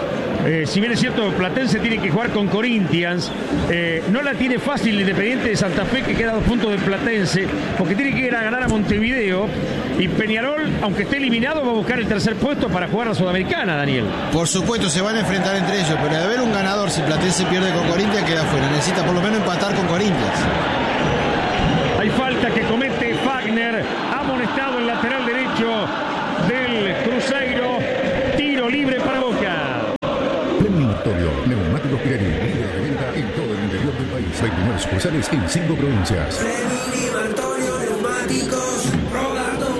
Eh, si bien es cierto, Platense tiene que jugar con Corinthians, eh, no la tiene fácil Independiente de Santa Fe, que queda a dos puntos del Platense, porque tiene que ir a ganar a Montevideo, y Peñarol, aunque esté eliminado, va a buscar el tercer puesto para jugar la Sudamericana, Daniel. Por supuesto, se van a enfrentar entre ellos, pero de haber un ganador, si Platense pierde con Corinthians, queda fuera. Necesita por lo menos empatar con Corinthians. Hay falta que comete Fagner, amonestado el lateral derecho del Cruzeiro, tiro libre para Boca. Premio Victorio, neumáticos Pirelli, líder de venta en todo el interior del país. veintinueve sucursales en cinco provincias. Premio Victorio, neumáticos, Roberto.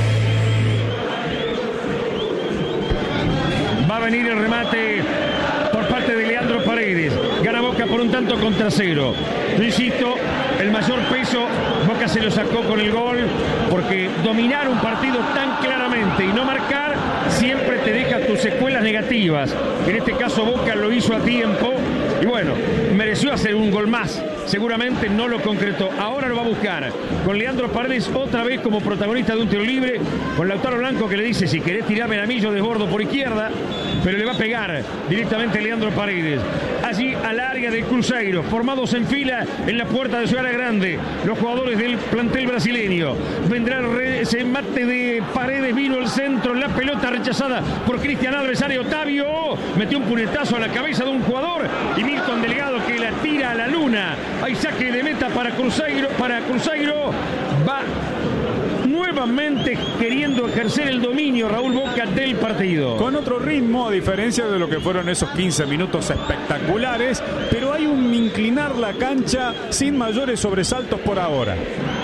Va a venir el remate por parte de Leandro Paredes. Gana Boca por un tanto contra cero. Yo insisto, el mayor peso Boca se lo sacó con el gol, porque dominar un partido tan claramente y no marcar siempre te deja tus secuelas negativas. En este caso Boca lo hizo a tiempo y bueno, mereció hacer un gol más. Seguramente no lo concretó. Ahora lo va a buscar con Leandro Paredes otra vez como protagonista de un tiro libre, con Lautaro Blanco que le dice: si querés tirarme a mí, yo desbordo por izquierda, pero le va a pegar directamente Leandro Paredes. Allí al área del Cruzeiro, formados en fila en la puerta de Ciudad Grande, los jugadores del plantel brasileño. Vendrá el re, ese mate de Paredes, vino el centro, la pelota rechazada por Cristian Alves, área Otavio, metió un puñetazo a la cabeza de un jugador y Milton Delgado que la tira a la luna. Hay saque de meta para Cruzeiro, para Cruzeiro, va nuevamente queriendo ejercer el dominio Raúl Boca del partido. Con otro ritmo, a diferencia de lo que fueron esos quince minutos espectaculares, pero hay un inclinar la cancha sin mayores sobresaltos por ahora.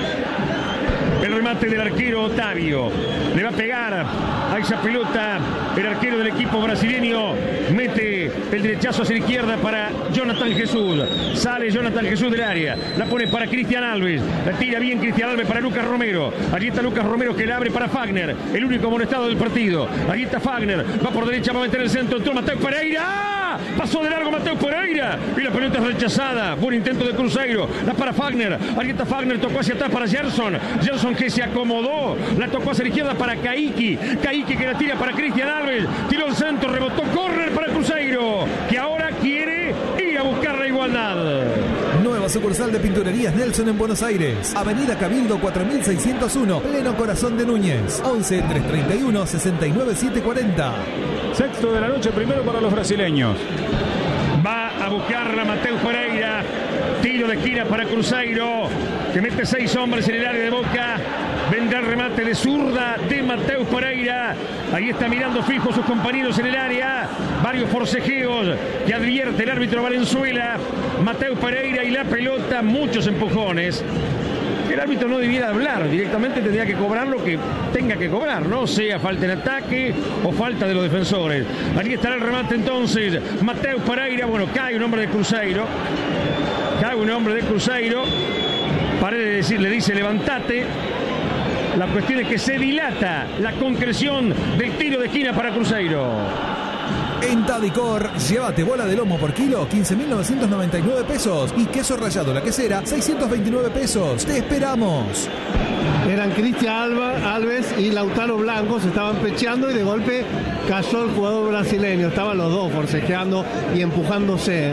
El remate del arquero Otavio. Le va a pegar a esa pelota el arquero del equipo brasileño. Mete el derechazo hacia la izquierda para Jonathan Jesús. Sale Jonathan Jesús del área. La pone para Cristian Alves. La tira bien Cristian Alves para Lucas Romero. Allí está Lucas Romero que la abre para Fagner. El único amonestado del partido. Allí está Fagner. Va por derecha, va a meter el centro. Entró Mateo Pereira. Pasó de largo Mateo Pereira. Y la pelota es rechazada. Buen intento de Cruzeiro. La para Fagner. Allí está Fagner. Tocó hacia atrás para Gerson. Gerson que se acomodó. La tocó hacia la izquierda para Caiki. Caiki que la tira para Cristian Alves. Tiró el centro. Rebotó. Córner para Cruzeiro, que ahora quiere ir a buscar la igualdad. Nueva sucursal de Pinturerías Nelson en Buenos Aires. Avenida Cabildo cuatro mil seiscientos uno. Pleno Corazón de Núñez. once, trescientos treinta y uno, sesenta y nueve, setecientos cuarenta. Sexto de la noche primero para los brasileños. Va a buscarla Mateo Pereira. Tiro de esquina para Cruzeiro, que mete seis hombres en el área de Boca. Vendrá el remate de zurda de Mateo Pereira. Ahí está mirando fijo a sus compañeros en el área. Varios forcejeos que advierte el árbitro Valenzuela. Mateo Pereira y la pelota, muchos empujones. El árbitro no debiera hablar, directamente tendría que cobrar lo que tenga que cobrar, no sea falta en ataque o falta de los defensores. Allí estará el remate entonces. Mateo Pereira, bueno, cae un hombre de Cruzeiro. Cae un hombre de Cruzeiro. Paredes decir, le dice levantate. La cuestión es que se dilata la concreción del tiro de esquina para Cruzeiro. En Tadicor, llévate bola de lomo por kilo, quince mil novecientos noventa y nueve pesos. Y queso rallado la quesera, seiscientos veintinueve pesos. ¡Te esperamos! Eran Cristian Alba, Alves y Lautaro Blanco, se estaban pecheando y de golpe cayó el jugador brasileño. Estaban los dos forcejeando y empujándose.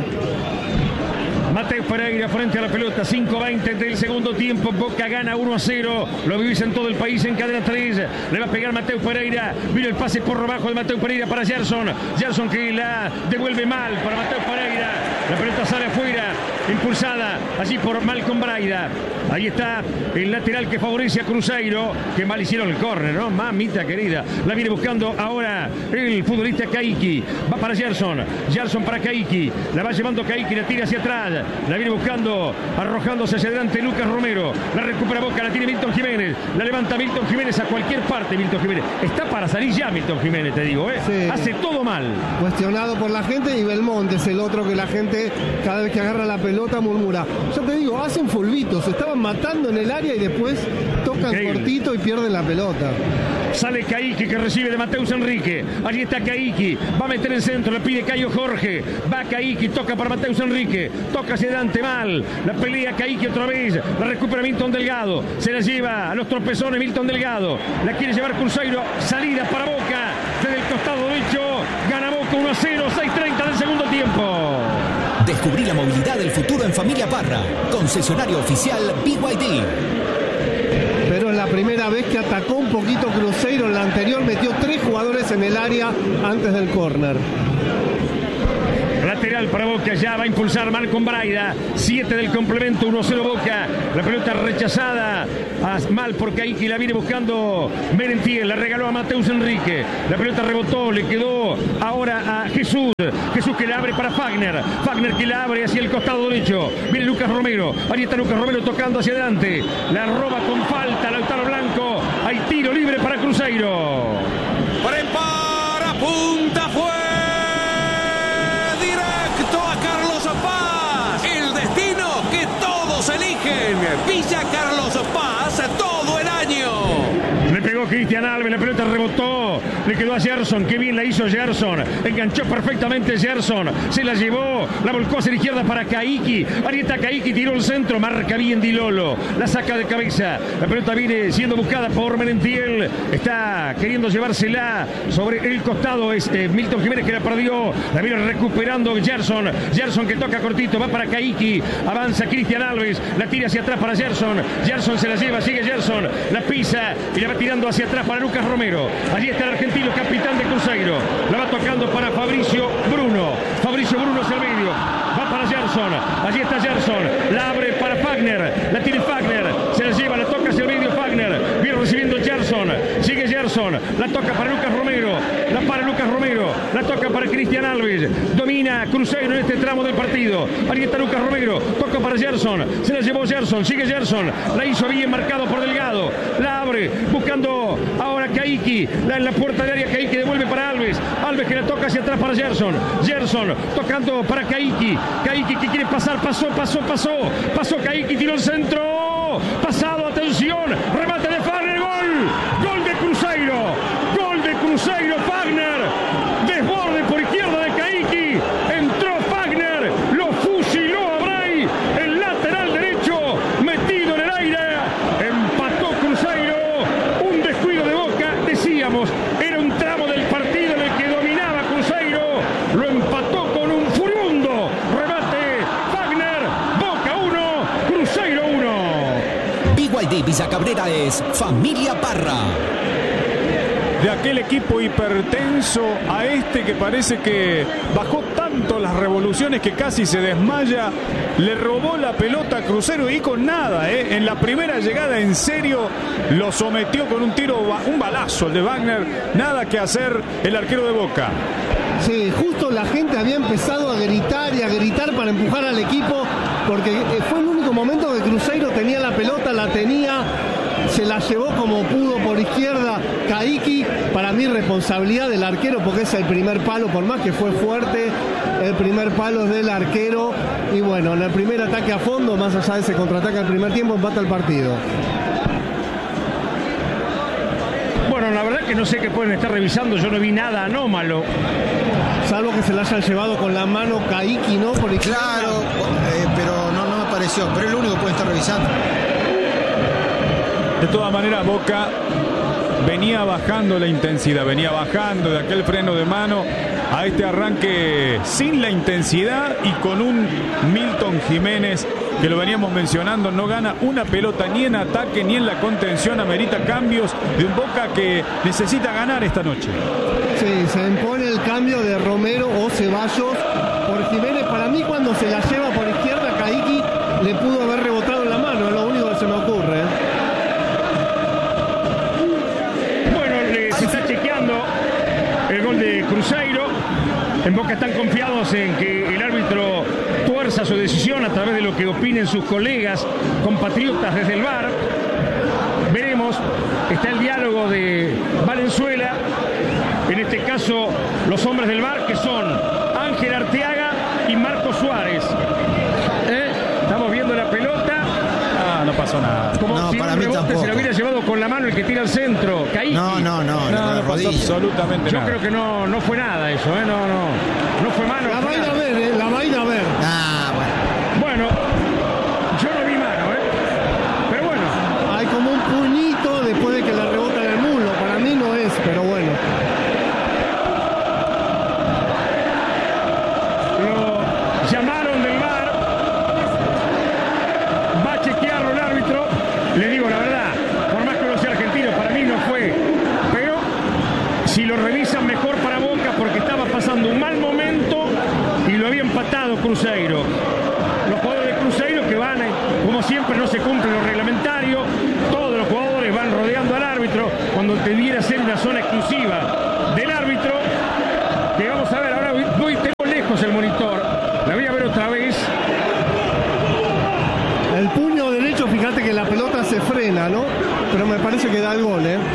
Mateo Pereira frente a la pelota, cinco veinte del segundo tiempo. Boca gana uno a cero. Lo vivís en todo el país en cadena tres. Le va a pegar Mateo Pereira. Vino el pase por debajo de Mateo Pereira para Gerson. Gerson que la devuelve mal para Mateo Pereira. La pelota sale afuera, impulsada allí por Malcolm Braida. Ahí está el lateral que favorece a Cruzeiro. Que mal hicieron el córner, ¿no? Mamita querida. La viene buscando ahora el futbolista Caiki. Va para Gerson. Gerson para Caiki. La va llevando Caiki, la tira hacia atrás. La viene buscando, arrojándose hacia adelante Lucas Romero. La recupera Boca, la tiene Milton Jiménez. La levanta Milton Jiménez a cualquier parte. Milton Jiménez. Está para salir ya Milton Jiménez, te digo, ¿eh? Sí. Hace todo mal. Cuestionado por la gente, y Belmonte es el otro que la gente cada vez que agarra la pelota murmura. Yo te digo, hacen fulbitos. Se estaban matando en el área y después tocan Increíble. cortito y pierden la pelota. Sale Caiki que recibe de Mateus Enrique. Allí está Caiki. Va a meter el centro. Le pide Caio Jorge. Va Caiki. Toca para Mateus Enrique. Toca hacia adelante mal. La pelea Caiki otra vez. La recupera Milton Delgado. Se la lleva a los tropezones Milton Delgado. La quiere llevar Cruzeiro. Salida para Boca. Desde el costado derecho. Gana Boca uno a cero. seis treinta Descubrí la movilidad del futuro en Familia Parra. Concesionario oficial B Y D. Pero es la primera vez que atacó un poquito Cruzeiro. En la anterior metió tres jugadores en el área antes del córner. Lateral para Boca, ya va a impulsar Malcom Braida. siete del complemento, uno cero Boca. La pelota rechazada mal por Caiki, la viene buscando Merentiel, la regaló a Mateus Enrique. La pelota rebotó, le quedó ahora a Jesús. Jesús que la abre para Fagner. Fagner que la abre hacia el costado derecho. Viene Lucas Romero. Ahí está Lucas Romero tocando hacia adelante. La roba con falta Lautaro Blanco. Hay tiro libre para Cruzeiro. Prepara, punta, fue. Eligen Villa Carlos Paz todo el año. Le pegó Cristian Alves, la pelota rebotó, le quedó a Gerson, qué bien la hizo Gerson, enganchó perfectamente Gerson, se la llevó, la volcó hacia la izquierda para Caiki, ahí está Caiki, tiró el centro, marca bien Di Lolo, la saca de cabeza, la pelota viene siendo buscada por Merentiel, está queriendo llevársela sobre el costado, es eh, Milton Jiménez que la perdió, la viene recuperando Gerson, Gerson que toca cortito, va para Caiki, avanza Cristian Alves, la tira hacia atrás para Gerson, Gerson se la lleva, sigue Gerson, la pisa y la va tirando hacia atrás para Lucas Romero. Allí está el argentino, capitán de Cruzeiro. La va tocando para Fabricio Bruno. Fabricio Bruno es el medio. Va para Gerson. Allí está Gerson. La abre para Fagner. La tiene Fagner. Se la lleva, la toca hacia el medio Fagner. Viene recibiendo Gerson. Sigue Gerson. La toca para Lucas Romero. La para Lucas Romero. La toca para Cristian Alves. Domina Cruzeiro en este tramo del partido. Allí está Lucas Romero. Toca para Gerson. Se la llevó Gerson. Sigue Gerson. La hizo bien marcado por Delgado. La abre. Buscando ahora Caiki, la en la puerta de área, Caiki devuelve para Alves, Alves que la toca hacia atrás para Gerson, Gerson tocando para Caiki, Caiki que quiere pasar, pasó, pasó, pasó, pasó Caiki, tiró el centro, pasado, atención, remate de Fagner, gol, gol de Cruzeiro, gol de Cruzeiro, Fagner, desborde por izquierda de Caiki, entró Fagner, lo fusiló a Bray, el lateral derecho, metido en el aire, empató Cruzeiro. Un descuido de Boca, decíamos, era un tramo del partido en el que dominaba Cruzeiro, lo empató con un furibundo remate, Fagner, Boca uno, Cruzeiro uno. B Y D Villa Cabrera es Familia Parra. De aquel equipo hipertenso a este que parece que bajó tanto las revoluciones que casi se desmaya, le robó la pelota a Cruzeiro y con nada, ¿eh? En la primera llegada en serio lo sometió con un tiro, un balazo el de Wagner, nada que hacer el arquero de Boca. Sí, justo la gente había empezado a gritar y a gritar para empujar al equipo, porque fue el único momento que Cruzeiro tenía la pelota, la tenía, se la llevó como pudo por izquierda Caiki. Para mí responsabilidad del arquero, porque es el primer palo, por más que fue fuerte, el primer palo es del arquero. Y bueno, en el primer ataque a fondo, más allá de ese contraataque al primer tiempo, empata el partido. Bueno, la verdad que no sé qué pueden estar revisando, yo no vi nada anómalo. Salvo que se la hayan llevado con la mano Caiki, ¿no? Por izquierda. Claro, eh, pero no, no me pareció, pero es lo único que pueden estar revisando. De todas maneras, Boca venía bajando la intensidad, venía bajando de aquel freno de mano a este arranque sin la intensidad y con un Milton Jiménez que lo veníamos mencionando, no gana una pelota ni en ataque ni en la contención, amerita cambios de un Boca que necesita ganar esta noche. Sí, se impone el cambio de Romero o Ceballos por Jiménez. Para mí, cuando se la lleva por izquierda, Caiki le pudo haber rebotado en la mano, es lo único que se me ocurre. Bueno, le, se está chequeando el gol de Cruzeiro. En Boca están confiados en que el árbitro tuerza su decisión a través de lo que opinen sus colegas, compatriotas desde el V A R. Veremos, está el diálogo de Valenzuela, en este caso los hombres del V A R, que son Ángel Arteaga y Marco Suárez. ¿Eh? Estamos viendo la pelota. Ah, no pasó nada. Como no, si para un mí rebote tampoco. se lo hubiera llevado con la mano el que tira al centro, Caiki. No, no, no, No, no pasó absolutamente Yo nada. creo que no, no fue nada eso, ¿eh? No, no, no fue mano. La fue va a ir a nada. ver, ¿eh? La va a ir a ver. Ah, bueno. Bueno, yo no vi mano, ¿eh? Pero bueno. Hay como un puñito después de que le rebota en el muslo. Para mí no es, pero bueno. Lo llamaron del lado Cruzeiro. Los jugadores de Cruzeiro que van, como siempre, no se cumple lo reglamentario. Todos los jugadores van rodeando al árbitro cuando debiera ser una zona exclusiva del árbitro. Que vamos a ver, ahora voy, tengo lejos el monitor. La voy a ver otra vez. El puño derecho, fíjate que la pelota se frena, ¿no? Pero me parece que da el gol, ¿eh?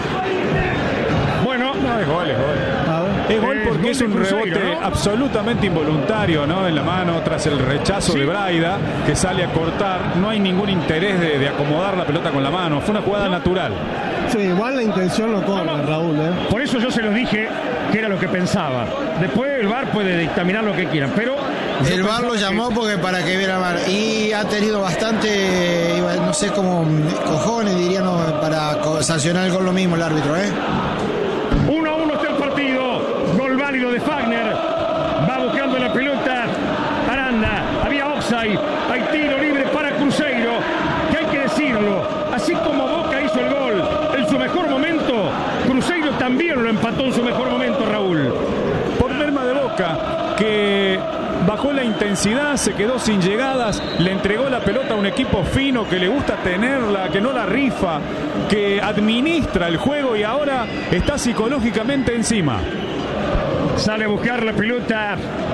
Bueno, no, es gol, es gol. Es gol porque es un rebote absolutamente involuntario, ¿no? En la mano, tras el rechazo de Braida, que sale a cortar. No hay ningún interés de, de acomodar la pelota con la mano. Fue una jugada natural. Sí, igual la intención no corre, Raúl, ¿eh? Por eso yo se los dije que era lo que pensaba. Después el V A R puede dictaminar lo que quieran, pero... El V A R lo llamó porque para que viera el V A R. Y ha tenido bastante, no sé cómo, cojones, diría, no, para sancionar el gol lo mismo el árbitro, ¿eh? uno a uno está el partido. Gol válido de Fagner. Va buscando la pelota Aranda. Había offside. Hay tiro libre para Cruzeiro. Que hay que decirlo. Así como Boca hizo el gol en su mejor momento, Cruzeiro también lo empató en su mejor momento, Raúl. Por merma de Boca, que bajó la intensidad, se quedó sin llegadas, le entregó la pelota a un equipo fino que le gusta tenerla, que no la rifa, que administra el juego y ahora está psicológicamente encima. Sale a buscar la pelota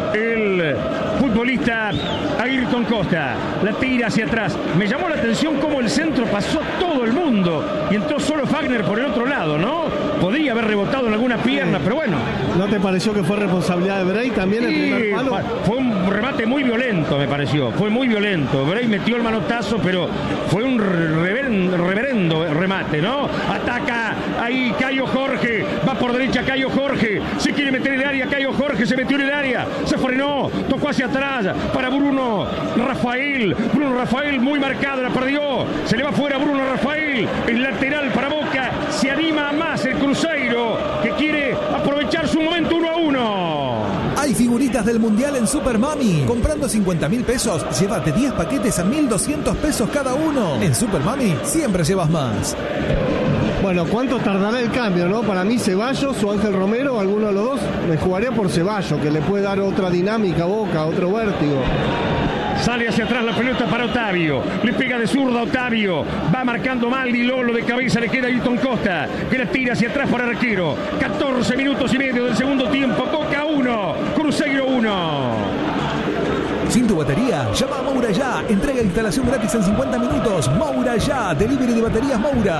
el futbolista Ayrton Costa. La tira hacia atrás. Me llamó la atención cómo el centro pasó todo el mundo y entró solo Fagner por el otro lado, ¿no? Podría haber rebotado en alguna pierna, pero bueno. ¿No te pareció que fue responsabilidad de Bray también el Sí, primer palo? fue un remate muy violento, me pareció. Fue muy violento. Bray metió el manotazo, pero fue un reverendo, reverendo remate, ¿no? Ataca ahí Caio Jorge. Va por derecha Caio Jorge. Se quiere meter en el área. Caio Jorge se metió en el área. Se frenó. Tocó hacia atrás para Bruno Rafael. Bruno Rafael muy marcado. La perdió. Se le va fuera Bruno Rafael. El lateral para Boca. Se anima más el Cruzeiro, que quiere aprovechar su momento uno a uno. Hay figuritas del Mundial en Super Mami. Comprando cincuenta mil pesos, llévate diez paquetes a mil doscientos pesos cada uno. En Super Mami siempre llevas más. Bueno, ¿cuánto tardará el cambio, no? Para mí Ceballos o Ángel Romero, alguno de los dos, me jugaría por Ceballos, que le puede dar otra dinámica a Boca, otro vértigo. Sale hacia atrás la pelota para Otavio. Le pega de zurda Otavio. Va marcando Maldi Lolo de cabeza. Le queda Ayrton Costa, que la tira hacia atrás para el arquero. catorce minutos y medio del segundo tiempo. Boca uno, Cruzeiro uno. Sin tu batería, llama a Moura Ya. Entrega e instalación gratis en cincuenta minutos. Moura Ya. Delivery de baterías Moura.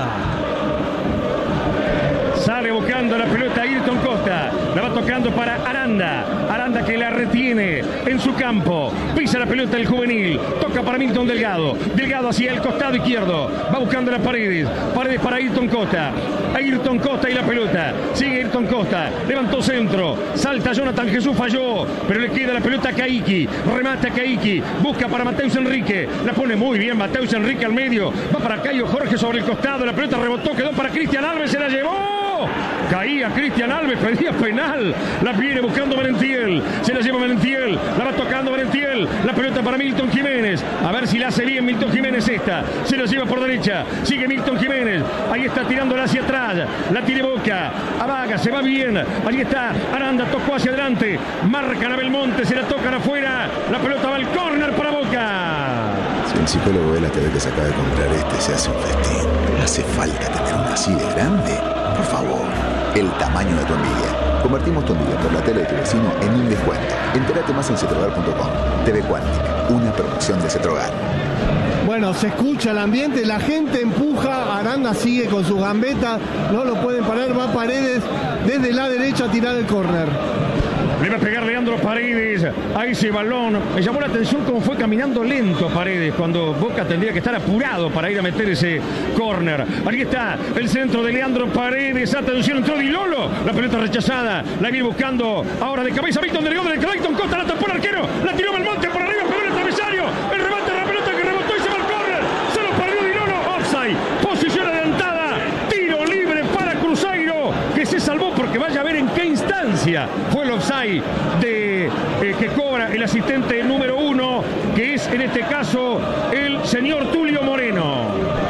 Sale buscando la pelota Ayrton Costa. La va tocando para Aranda. Aranda que la retiene en su campo. Pisa la pelota el juvenil. Toca para Milton Delgado. Delgado hacia el costado izquierdo. Va buscando las Paredes. Paredes para Ayrton Costa. Ayrton Costa y la pelota. Sigue Ayrton Costa. Levantó centro. Salta Jonathan Jesús. Falló. Pero le queda la pelota a Caiki. Remata a Caiki. Busca para Mateus Enrique. La pone muy bien Mateus Enrique al medio. Va para Caio Jorge sobre el costado. La pelota rebotó. Quedó para Cristian Alves. Se la llevó. Caía Cristian Alves, pedía penal. La viene buscando Merentiel. Se la lleva Merentiel. La va tocando Merentiel. La pelota para Milton Jiménez. A ver si la hace bien Milton Jiménez esta. Se la lleva por derecha. Sigue Milton Jiménez. Ahí está tirándola hacia atrás. La tiene Boca. Avaga, se va bien. Ahí está. Aranda tocó hacia adelante. Marcan a Belmonte. Se la tocan afuera. La pelota va al córner para Boca. Si el psicólogo ve la T V que se acaba de comprar este, se hace un festín. ¿Hace falta tener una así de grande? Por favor, el tamaño de tu envidia. Convertimos tu envidia por la tele de tu vecino en un descuento. Entérate más en cetrogar punto com. T V Cuántica, una producción de Cetrogar. Bueno, se escucha el ambiente, la gente empuja, Aranda sigue con su gambeta, no lo pueden parar, va Paredes desde la derecha a tirar el córner. Le va a pegar Leandro Paredes a ese balón. Me llamó la atención cómo fue caminando lento Paredes cuando Boca tendría que estar apurado para ir a meter ese córner. Ahí está el centro de Leandro Paredes. Atención, entró Di Lolo. La pelota rechazada. La viene buscando ahora de cabeza Milton Delgado de Clayton Costa. La tapó el arquero. La tiró Belmonte por arriba. Pegó el travesaño. El remate de la pelota que rebotó y se va al córner. Se lo perdió Di Lolo. Offside. Posición adelantada. Tiro libre para Cruzeiro, que se salvó porque vaya a ver en qué instancia fue el offside de, eh, que cobra el asistente número uno, que es en este caso el señor Tulio Moreno.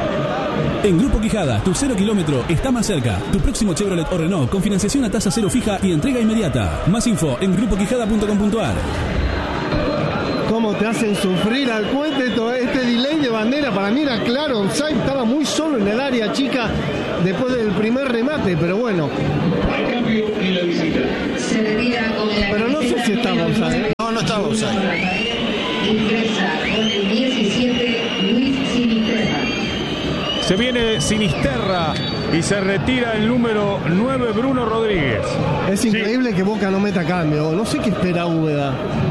En Grupo Quijada, tu cero kilómetro está más cerca. Tu próximo Chevrolet o Renault con financiación a tasa cero fija y entrega inmediata. Más info en grupo quijada punto com punto a r. cómo te hacen sufrir al puente. Este delay de bandera para mí era claro, offside, estaba muy solo en el área chica después del primer remate, pero bueno. Pero no sé si estaba offside. No, no estaba offside. Ingresa con el diecisiete Luis Sinisterra. Se viene Sinisterra y se retira el número nueve Bruno Rodríguez. Es increíble sí. que Boca no meta cambio. No sé qué espera Úbeda.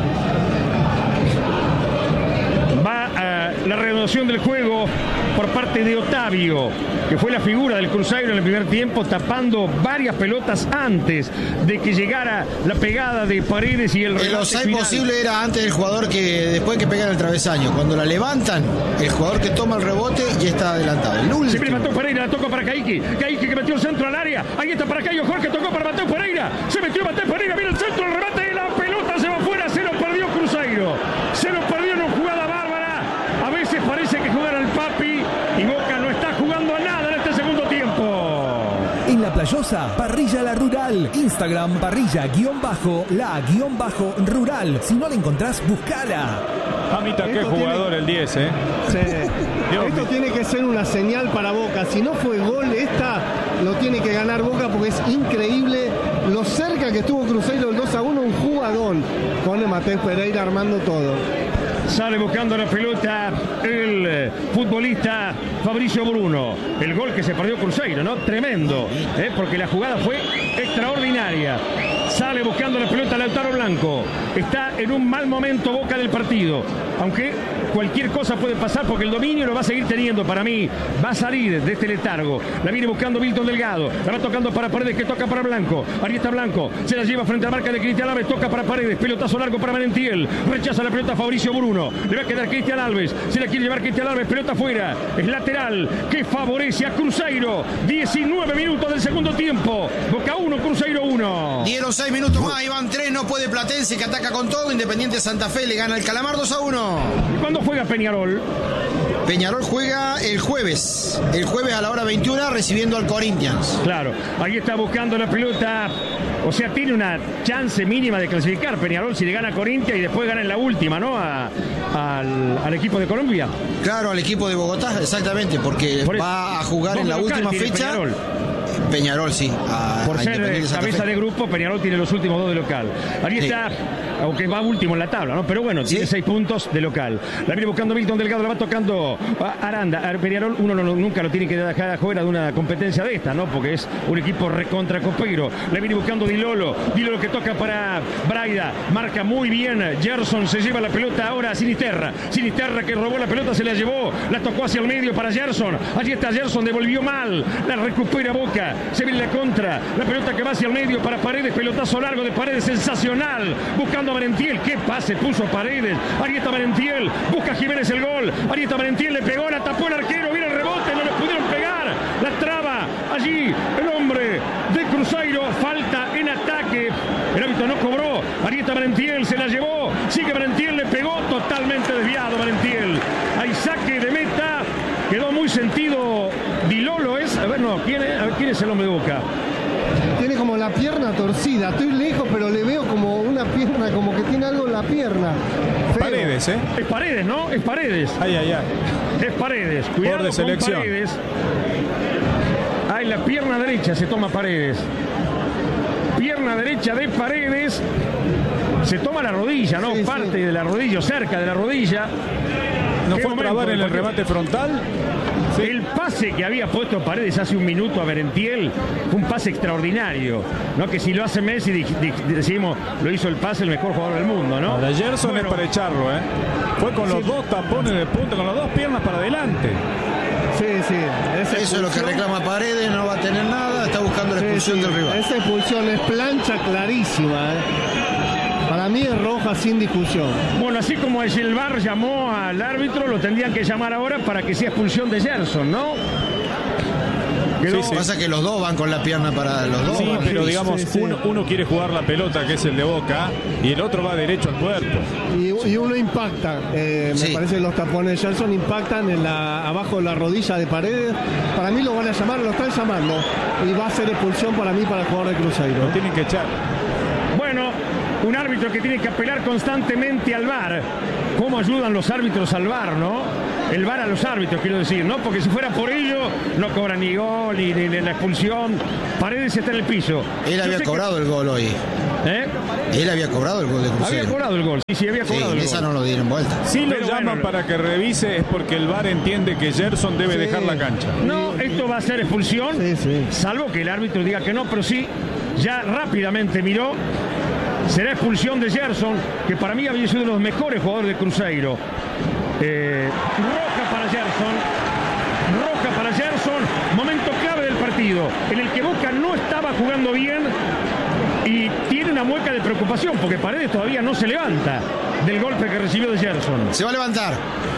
Va a la reanudación del juego por parte de Otavio, que fue la figura del Cruzeiro en el primer tiempo, tapando varias pelotas antes de que llegara la pegada de Paredes y el remate final. El offside posible era antes del jugador que después que pega el travesaño. Cuando la levantan, el jugador que toma el rebote ya está adelantado. El último. Siempre mató Pereira, la tocó para Kaique. Kaique que metió el centro al área. Ahí está para Caio Jorge, tocó para Mateo Pereira. Se metió Mateo Pereira, viene el centro, el remate, la pelota se va afuera, se lo perdió Cruzeiro. Se lo perdió en una jugada bárbara. A veces parece que jugar al papi y Boca no está jugando a nada en este segundo tiempo. En La Playosa, Parrilla La Rural. Instagram, parrilla guión bajo, la guión bajo rural. Si no la encontrás, buscala. Mamita, qué jugador tiene... el diez, ¿eh? Sí. Esto tiene que ser una señal para Boca. Si no fue gol, esta lo tiene que ganar Boca porque es increíble lo cerca que estuvo Cruzeiro el dos a uno. Un jugadón con Mateo Pereira armando todo. Sale buscando la pelota el futbolista Fabricio Bruno. El gol que se perdió Cruzeiro, ¿no? Tremendo, ¿eh? Porque la jugada fue extraordinaria. Sale buscando la pelota Lautaro Blanco. Está en un mal momento Boca del partido. Aunque cualquier cosa puede pasar porque el dominio lo va a seguir teniendo. Para mí va a salir de este letargo. La viene buscando Milton Delgado. La va tocando para Paredes, que toca para Blanco. Ahí está Blanco. Se la lleva frente a la marca de Cristian Alves. Toca para Paredes. Pelotazo largo para Merentiel. Rechaza la pelota Fabricio Bruno. Le va a quedar Cristian Alves. Se la quiere llevar Cristian Alves. Pelota afuera. Es lateral que favorece a Cruzeiro. diecinueve minutos del segundo tiempo. Boca uno, Cruzeiro uno. Dieron seis minutos más. Iban tres. No puede Platense, que ataca con todo. Independiente Santa Fe le gana el Calamar dos a uno. ¿Y cuándo juega Peñarol? Peñarol juega el jueves. El jueves a la hora veintiuna recibiendo al Corinthians. Claro. Ahí está buscando la pelota. O sea, tiene una chance mínima de clasificar Peñarol si le gana a Corinthians y después gana en la última, ¿no? A, al, al equipo de Colombia. Claro, al equipo de Bogotá, exactamente, porque Por va a jugar en la última fecha. Peñarol. Peñarol, sí. A, Por a ser cabeza de grupo, Peñarol tiene los últimos dos de local. Ahí sí. Está, aunque va último en la tabla, ¿no? Pero bueno, tiene ¿Sí? seis puntos de local. La viene buscando Milton Delgado, la va tocando a Aranda. A Peñarol uno no, nunca lo tiene que dejar afuera de una competencia de esta, ¿no? Porque es un equipo recontra copeiro. La viene buscando Dilolo. Dilolo que toca para Braida. Marca muy bien. Gerson se lleva la pelota ahora a Sinisterra. Sinisterra que robó la pelota, se la llevó. La tocó hacia el medio para Gerson. Allí está Gerson, devolvió mal. La recupera Boca. Se viene la contra, la pelota que va hacia el medio para Paredes, pelotazo largo de Paredes, sensacional, buscando a Merentiel, qué pase puso Paredes, ahí está Merentiel, busca Jiménez el gol, ahí está Merentiel, le pegó, la tapó el arquero, viene el rebote, no le pudieron pegar, la traba, allí el hombre de Cruzeiro, falta en ataque, el árbitro no cobró, ahí está Merentiel, se la llevó, sigue Merentiel, le pegó, totalmente desviado Merentiel, hay saque de meta, quedó muy sentido. Dilolo es, a ver, no, ¿quién es, a ver, ¿quién es el hombre de Boca? Tiene como la pierna torcida, estoy lejos, pero le veo como una pierna, como que tiene algo en la pierna. Feo. Paredes, ¿eh? Es Paredes, ¿no? Es Paredes. Ay, ay, ay. Es Paredes, cuidado de selección. Con Paredes. Ay, la pierna derecha se toma Paredes. Pierna derecha de Paredes. Se toma la rodilla, ¿no? Sí, Parte sí. de la rodilla, cerca de la rodilla. ¿No fue a trabar en el remate frontal? Sí. El pase que había puesto Paredes hace un minuto a Merentiel fue un pase extraordinario, ¿no? Que si lo hace Messi, di, di, decimos, lo hizo el pase el mejor jugador del mundo, ¿no? La Gerson bueno, es para echarlo, ¿eh? Fue con los sí. dos tapones de punta, con las dos piernas para adelante. Sí, sí. Esa Eso es lo que reclama Paredes, no va a tener nada, está buscando la expulsión sí, sí. del rival. Esa expulsión es plancha clarísima, ¿eh? Para mí es roja sin discusión. Bueno, así como el V A R llamó al árbitro, lo tendrían que llamar ahora para que sea expulsión de Gerson, ¿no? Lo que sí, pasa sí. que los dos van con la pierna para los dos. Sí, van. pero digamos, sí, sí. Uno, uno quiere jugar la pelota, que es el de Boca, y el otro va derecho al cuerpo. Y, y uno impacta. Eh, sí. Me parece que los tapones de Gerson impactan en la, abajo de la rodilla de Paredes. Para mí lo van a llamar, lo están llamando. Y va a ser expulsión para mí para el jugador de Cruzeiro. Lo tienen que echar. Bueno, un árbitro árbitro que tiene que apelar constantemente al V A R. ¿Cómo ayudan los árbitros al V A R, no? El V A R a los árbitros, quiero decir, ¿no? Porque si fuera por ello, no cobran ni gol, ni, ni, ni la expulsión. Paredes está en el piso. Él había cobrado que... el gol hoy. ¿Eh? Él había cobrado el gol de Cruzeiro. Había cobrado el gol, sí, sí, había cobrado sí, el esa gol. no lo dieron vuelta. Si lo Pero llaman bueno, para que revise es porque el V A R entiende que Gerson debe Sí. dejar la cancha. No, esto va a ser expulsión, Sí, sí. salvo que el árbitro diga que no, pero sí, ya rápidamente miró. Será expulsión de Gerson, que para mí había sido uno de los mejores jugadores de Cruzeiro. Eh, roja para Gerson. Roja para Gerson. Momento clave del partido, en el que Boca no estaba jugando bien y tiene una mueca de preocupación, porque Paredes todavía no se levanta del golpe que recibió de Gerson. Se va a levantar.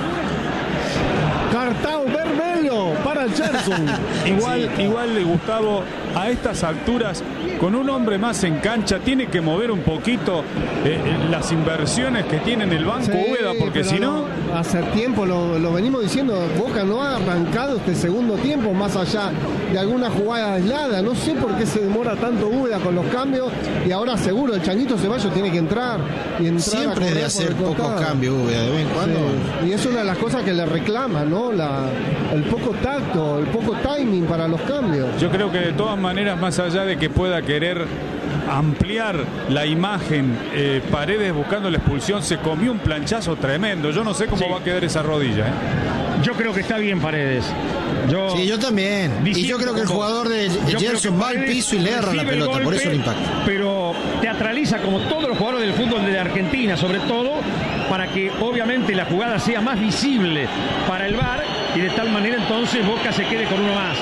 Cartao vermelho para Gerson. Igual, igual, Gustavo, a estas alturas, con un hombre más en cancha, tiene que mover un poquito eh, las inversiones que tiene en el banco Sí, Úbeda, porque pero si no... Hace tiempo lo, lo venimos diciendo, Boca no ha arrancado este segundo tiempo, más allá de alguna jugada aislada. No sé por qué se demora tanto Úbeda con los cambios, y ahora seguro el Changuito Ceballos tiene que entrar. Y entrar Siempre a de correr hacer por el pocos costado. cambios, Úbeda, de vez en cuando. Sí. Y es una de las cosas que le reclama, ¿no? La, el poco tacto, el poco timing para los cambios. Yo creo que de todas maneras, más allá de que pueda querer ampliar la imagen, eh, Paredes buscando la expulsión, se comió un planchazo tremendo. Yo no sé cómo Sí. va a quedar esa rodilla. ¿eh? Yo creo que está bien Paredes. Yo, Sí, yo también. Y yo creo que el jugador de Yo creo Gerson que va al Paredes piso y le erra la recibe el pelota, por golpe, eso el impacto. Pero teatraliza como todos los jugadores del fútbol de Argentina, sobre todo, para que obviamente la jugada sea más visible para el V A R y de tal manera entonces Boca se quede con uno más.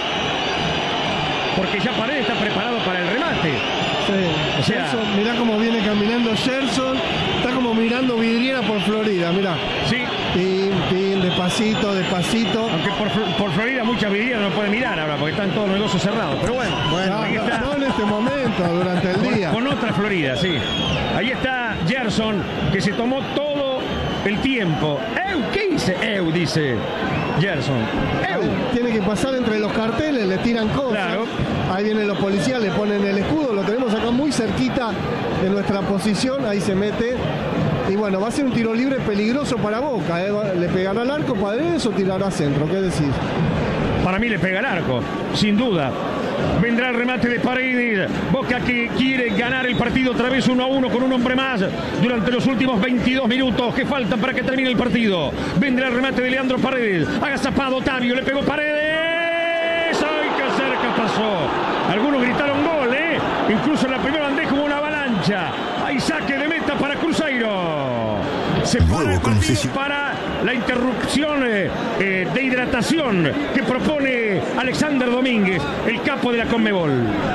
Porque ya Paredes está preparado para el remate. Sí. O sea- Gerson, mirá cómo viene caminando Gerson, está como mirando vidriera por Florida, mirá. Sí. Pin, pin, despacito, despacito. Aunque por, por Florida muchas vidrieras no pueden mirar ahora porque están todos los negocios cerrados. Pero bueno, No, ahí no, está. no en este momento, durante el Con, día. con otra Florida, sí. Ahí está Gerson, que se tomó todo el tiempo. Eu, ¿qué hice? Eu, dice Gerson. Eu. Tiene que pasar entre los carteles, le tiran cosas. Claro. Ahí vienen los policías, le ponen el escudo, lo tenemos acá muy cerquita de nuestra posición, ahí se mete. Y bueno, va a ser un tiro libre peligroso para Boca, ¿eh? ¿Le pegará al arco Paredes o tirará a centro? ¿Qué decís? Para mí le pega el arco, sin duda. Vendrá el remate de Paredes. Boca que quiere ganar el partido otra vez uno a uno con un hombre más durante los últimos veintidós minutos que faltan para que termine el partido. Vendrá el remate de Leandro Paredes. Agazapado Otavio, le pegó Paredes. ¡Ay, qué cerca pasó! Algunos gritaron gol, ¿eh? Incluso en la primera bandeja hubo una avalancha. Hay saque de meta para Cruzeiro. Se para el partido para la interrupción eh, eh, de hidratación que propone Alexander Domínguez, el capo de la Conmebol.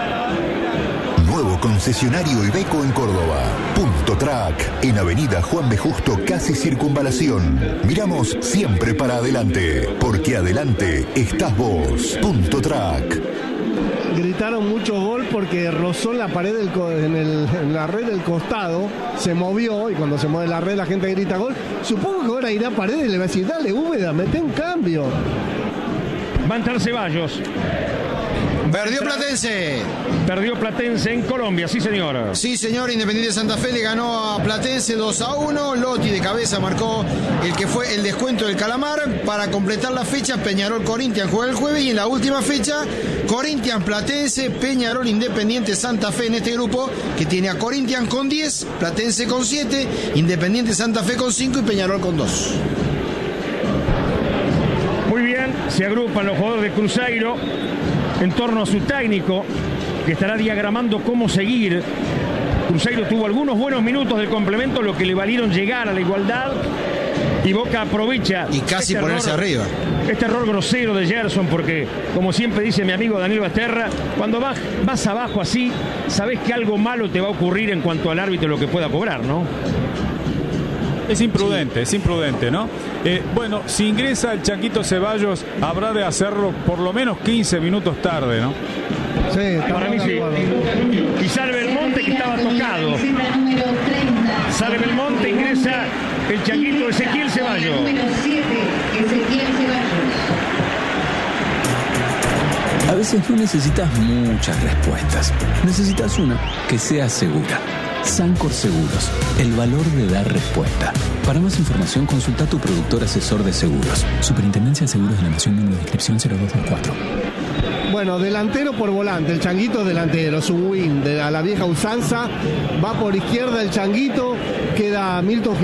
Nuevo concesionario Iveco en Córdoba. Punto Track, en Avenida Juan B. Justo, casi Circunvalación. Miramos siempre para adelante, porque adelante estás vos. Punto Track. Gritaron mucho gol porque rozó la pared del co- en, el- en la red del costado, se movió y cuando se mueve la red la gente grita gol. Supongo que ahora irá Paredes y le va a decir, dale Úbeda, mete un cambio. Va a entrar Ceballos. Perdió Platense. Perdió Platense en Colombia, sí señor. Sí, señor, Independiente Santa Fe le ganó a Platense dos a uno. Lotti de cabeza marcó el que fue el descuento del Calamar. Para completar la fecha, Peñarol Corinthians juega el jueves. Y en la última fecha, Corinthians Platense, Peñarol Independiente Santa Fe en este grupo, que tiene a Corinthians con diez, Platense con siete, Independiente Santa Fe con cinco y Peñarol con dos. Muy bien, se agrupan los jugadores de Cruzeiro en torno a su técnico, que estará diagramando cómo seguir. Cruzeiro tuvo algunos buenos minutos del complemento, lo que le valieron llegar a la igualdad, y Boca aprovecha y casi este ponerse error, arriba. Este error grosero de Gerson, porque como siempre dice mi amigo Daniel Basterra, cuando vas, vas abajo así, sabes que algo malo te va a ocurrir en cuanto al árbitro, lo que pueda cobrar, ¿no? Es imprudente, es imprudente, ¿no? Eh, bueno, si ingresa el Changuito Ceballos, habrá de hacerlo por lo menos quince minutos tarde, ¿no? Sí, para mí sí. Y sale Belmonte, que estaba tocado. Sale Belmonte, ingresa el Changuito Ezequiel Ceballos. Número siete, Ezequiel Ceballos. A veces no necesitas muchas respuestas. Necesitas una que sea segura. Sancor Seguros, el valor de dar respuesta. Para más información, consulta a tu productor asesor de seguros. Superintendencia de Seguros de la Nación, número de inscripción cero dos dos cuatro. Bueno, delantero por volante, el Changuito es delantero, es un win de a la vieja usanza, va por izquierda el Changuito, queda Milton